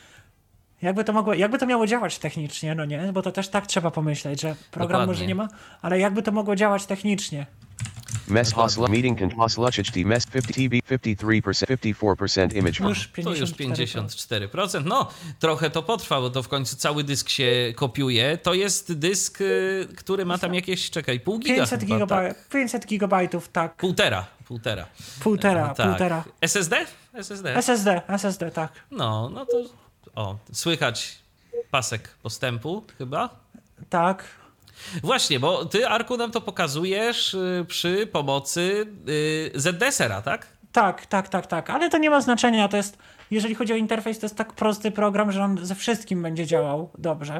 jakby to mogło, jakby to miało działać technicznie, no nie? Bo to też tak trzeba pomyśleć, że program
Dokładnie.
może nie ma, ale jakby to mogło działać technicznie.
mess hosla meeting can hosla H T mess fifty T B fifty-three percent fifty-four percent image.
Już
To już
pięćdziesiąt cztery procent.
pięćdziesiąt cztery procent. No, trochę to potrwa, bo to w końcu cały dysk się kopiuje. To jest dysk, y, który ma tam jakieś, czekaj, pół giga
pięćset,
chyba,
gigabaj-
tak?
pięćset gigabajtów, tak.
Półtora, półtora.
Półtora,
Tak.
półtora.
S S D? S S D.
S S D, S S D, tak.
No, no to o, słychać pasek postępu chyba.
Tak.
Właśnie, bo ty, Arku, nam to pokazujesz y, przy pomocy y, Z D S R a, tak?
Tak, tak, tak, tak. Ale to nie ma znaczenia. To jest, jeżeli chodzi o interfejs, to jest tak prosty program, że on ze wszystkim będzie działał dobrze.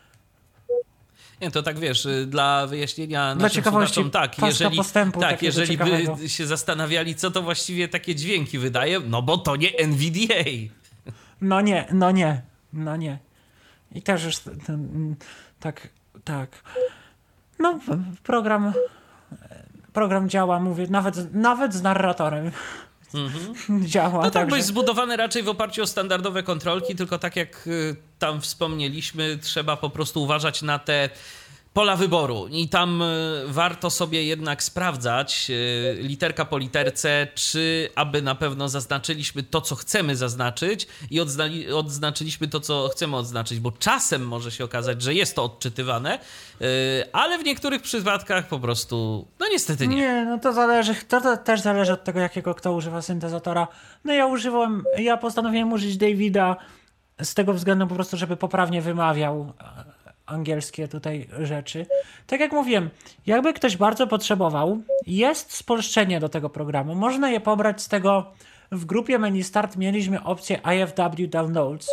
Nie, to tak wiesz, y, dla wyjaśnienia
Dla
naszym
ciekawości
słuchaczom, tak,
paska
jeżeli,
postępu
tak,
takiego
jeżeli
ciekawego.
by się zastanawiali, co to właściwie takie dźwięki wydaje, no bo to nie N V D A.
No nie, no nie, no nie. I też już ten, ten, tak, tak. No, program, program działa, mówię, nawet, nawet z narratorem
Mhm.
działa.
No tak,
także-
bo jest zbudowany raczej w oparciu o standardowe kontrolki, tylko tak jak y, tam wspomnieliśmy, trzeba po prostu uważać na te pola wyboru i tam y, warto sobie jednak sprawdzać y, literka po literce, czy aby na pewno zaznaczyliśmy to, co chcemy zaznaczyć i odznali, odznaczyliśmy to, co chcemy odznaczyć, bo czasem może się okazać, że jest to odczytywane, y, ale w niektórych przypadkach po prostu, no niestety nie.
Nie, no to zależy, to, to też zależy od tego, jakiego kto używa syntezatora. No ja używałem, ja postanowiłem użyć Davida z tego względu po prostu, żeby poprawnie wymawiał e, angielskie tutaj rzeczy. Tak jak mówiłem, jakby ktoś bardzo potrzebował, jest spolszczenie do tego programu. Można je pobrać z tego, w grupie menu start mieliśmy opcję I F W Downloads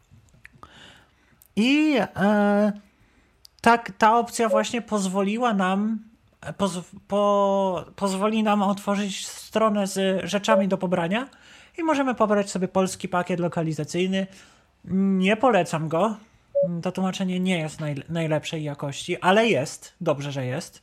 i e, tak, ta opcja właśnie pozwoliła nam Poz, po, pozwoli nam otworzyć stronę z rzeczami do pobrania i możemy pobrać sobie polski pakiet lokalizacyjny. Nie polecam go. To tłumaczenie nie jest naj, najlepszej jakości, ale jest. Dobrze, że jest.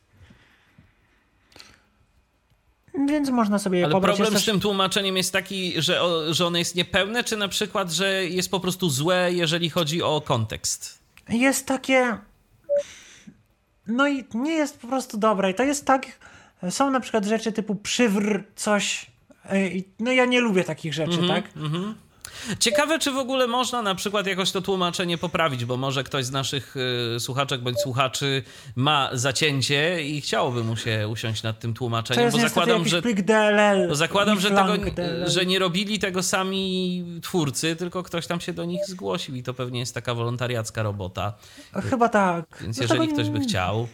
Więc można sobie je
Ale
pobrać.
problem
Jest
z
też-
tym tłumaczeniem jest taki, że, o, że ono jest niepełne, czy na przykład, że jest po prostu złe, jeżeli chodzi o kontekst?
Jest takie... No i nie jest po prostu dobre. I to jest tak... Są na przykład rzeczy typu przywr coś. No ja nie lubię takich rzeczy, mm-hmm, tak?
Mm-hmm. Ciekawe, czy w ogóle można na przykład jakoś to tłumaczenie poprawić, bo może ktoś z naszych y, słuchaczek bądź słuchaczy ma zacięcie i chciałoby mu się usiąść nad tym tłumaczeniem,
to jest
bo zakładam, że
plik D L L,
bo zakładam, że tego,
D L L.
że nie robili tego sami twórcy, tylko ktoś tam się do nich zgłosił i to pewnie jest taka wolontariacka robota.
Chyba tak.
Więc
no
jeżeli
to...
ktoś by chciał...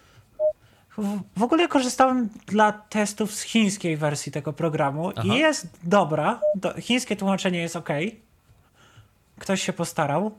W ogóle korzystałem dla testów z chińskiej wersji tego programu. Aha. I jest dobra. Do, chińskie tłumaczenie jest ok. Ktoś się postarał.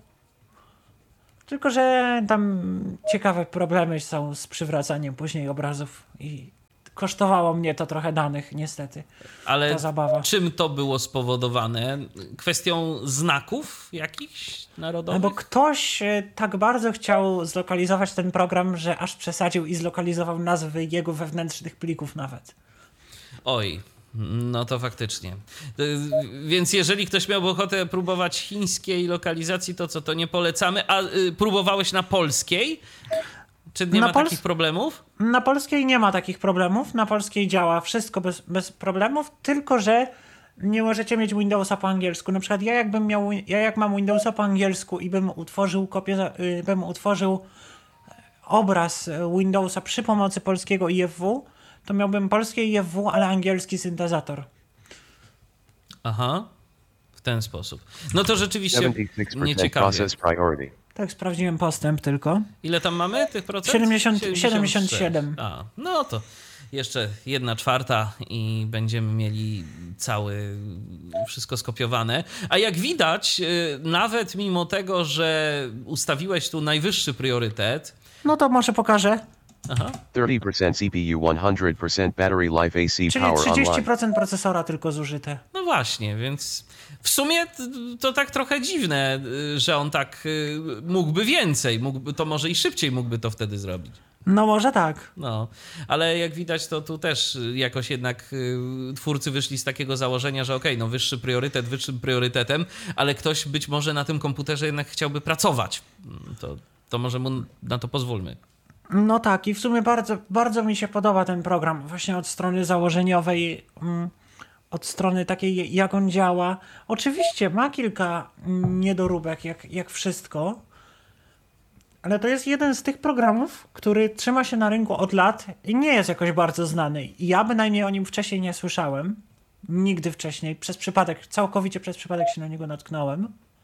Tylko że tam ciekawe problemy są z przywracaniem później obrazów i kosztowało mnie to trochę danych, niestety.
Ale
ta zabawa.
Czym to było spowodowane? Kwestią znaków jakichś narodowych?
Bo ktoś tak bardzo chciał zlokalizować ten program, że aż przesadził i zlokalizował nazwy jego wewnętrznych plików nawet.
Oj, no to faktycznie. Więc jeżeli ktoś miał ochotę próbować chińskiej lokalizacji, to co, to nie polecamy. A y, próbowałeś na polskiej? Czy nie
na
ma
Pols-
takich problemów?
Na polskiej nie ma takich problemów. Na polskiej działa wszystko bez, bez problemów, tylko że nie możecie mieć Windowsa po angielsku. Na przykład ja jakbym miał, ja jak mam Windowsa po angielsku i bym utworzył kopię, y, bym utworzył obraz Windowsa przy pomocy polskiego I F W, to miałbym polskie I F W, ale angielski syntezator.
Aha, w ten sposób. No to rzeczywiście nieciekawie.
Tak, sprawdziłem postęp tylko.
Ile tam mamy tych procent?
siedemdziesiąt, siedemdziesiąt siedem.
A, no to jeszcze jedna czwarta i będziemy mieli cały, wszystko skopiowane. A jak widać, nawet mimo tego, że ustawiłeś tu najwyższy priorytet...
No to może pokażę.
Aha.
thirty percent C P U, one hundred percent battery life A C
Czyli
power
trzydzieści procent
online.
procesora tylko zużyte.
No właśnie, więc w sumie to tak trochę dziwne, że on tak mógłby więcej, mógłby, to może i szybciej mógłby to wtedy zrobić.
No może tak.
No, ale jak widać, to tu też jakoś jednak twórcy wyszli z takiego założenia, że okej, okay, no wyższy priorytet wyższym priorytetem, ale ktoś być może na tym komputerze jednak chciałby pracować. To, to może mu na to pozwólmy.
No tak, i w sumie bardzo, bardzo mi się podoba ten program, właśnie od strony założeniowej, od strony takiej, jak on działa. Oczywiście ma kilka niedoróbek, jak, jak wszystko, ale to jest jeden z tych programów, który trzyma się na rynku od lat i nie jest jakoś bardzo znany. Ja bynajmniej o nim wcześniej nie słyszałem, nigdy wcześniej, przez przypadek, całkowicie przez przypadek się na niego natknąłem.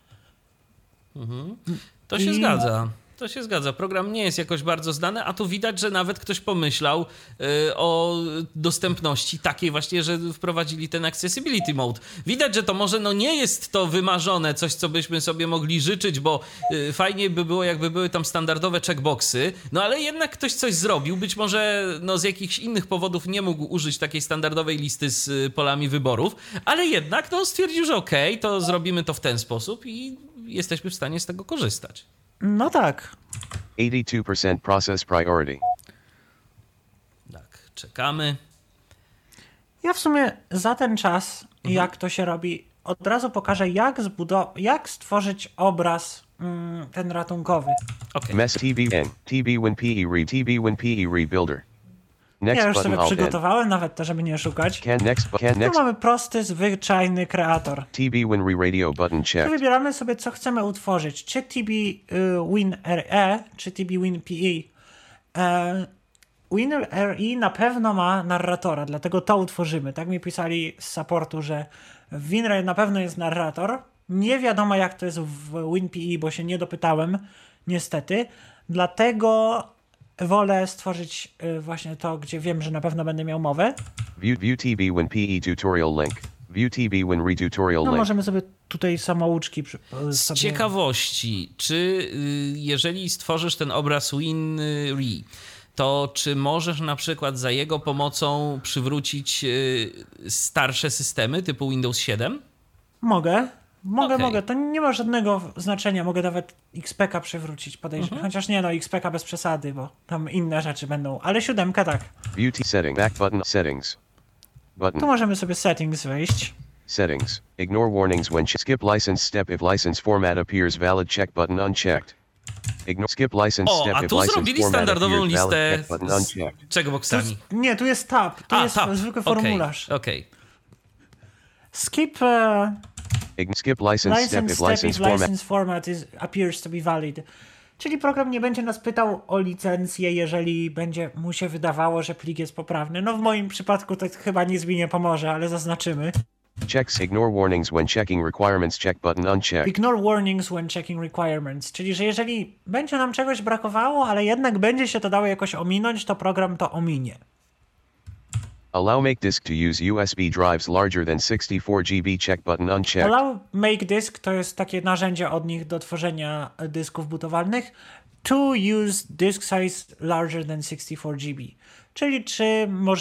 Mhm. To się I... zgadza. To się zgadza. Program nie jest jakoś bardzo znany, a tu widać, że nawet ktoś pomyślał y, o dostępności takiej właśnie, że wprowadzili ten accessibility mode. Widać, że to może no nie jest to wymarzone, coś co byśmy sobie mogli życzyć, bo y, fajnie by było, jakby były tam standardowe checkboxy, no ale jednak ktoś coś zrobił. Być może no, z jakichś innych powodów nie mógł użyć takiej standardowej listy z y, polami wyborów, ale jednak no, stwierdził, że okej, okay, to zrobimy to w ten sposób i jesteśmy w stanie z tego korzystać.
No tak.
eighty-two percent process priority.
Tak, czekamy.
Ja w sumie za ten czas, mhm. jak to się robi, od razu pokażę, jak, zbudow- jak stworzyć obraz mm, ten ratunkowy.
Okay. Mess T B N, T B Win P E Re, T B Win P E Rebuilder. Next
ja już
button,
sobie przygotowałem, nawet to, żeby nie szukać.
Can next, can next.
Tu mamy prosty, zwyczajny kreator.
T B Win Re Radio button checked.
Tu wybieramy sobie, co chcemy utworzyć. Czy T B y, Win R E, czy T B Win P E. E, Win R E na pewno ma narratora, dlatego to utworzymy. Tak mi pisali z supportu, że w WinRAR na pewno jest narrator. Nie wiadomo, jak to jest w WinPE, bo się nie dopytałem, niestety. Dlatego wolę stworzyć y, właśnie to, gdzie wiem, że na pewno będę miał mowę.
View, view T B Win P E tutorial link. View T B Win Re tutorial
no
link.
możemy sobie tutaj samouczki...
Z sobie... ciekawości, czy y, jeżeli stworzysz ten obraz WinRE, to czy możesz na przykład za jego pomocą przywrócić y, starsze systemy typu Windows siedem?
Mogę. Mogę,
okay. mogę.
To nie ma żadnego znaczenia. Mogę nawet X P K przywrócić, podejrzewam. Mhm. Chociaż nie, no X P K bez przesady, bo tam inne rzeczy będą. Ale siódemka tak.
View setting, back button, settings. Button.
Tu możemy sobie settings wejść.
Settings. Ignore warnings when skip license step if license format appears valid check button unchecked. Ignore skip license
O,
step
a
if
tu
license
zrobili
format
standardową
appears valid,
listę
check button
z
unchecked.
czego
To
boksami?
jest, nie, tu jest tab, to
A,
jest
tab.
zwykły
Okej,
formularz.
okej.
Skip e,
Ign- Skip license,
license
step if
step
license
if
format.
license format is, appears to be valid. Czyli program nie będzie nas pytał o licencję, jeżeli będzie mu się wydawało, że plik jest poprawny. No w moim przypadku to chyba nic mi nie pomoże, ale zaznaczymy.
Checks ignore warnings when checking requirements, check button unchecked.
Ignore warnings when checking requirements. Czyli, że jeżeli będzie nam czegoś brakowało, ale jednak będzie się to dało jakoś ominąć, to program to ominie.
Allow make disk to use U S B drives larger than sixty-four gigabytes, check button unchecked.
Allow make disk to jest takie narzędzie od nich do tworzenia dysków bootowalnych. To use disk size larger than sixty-four gigabytes. Czyli czy może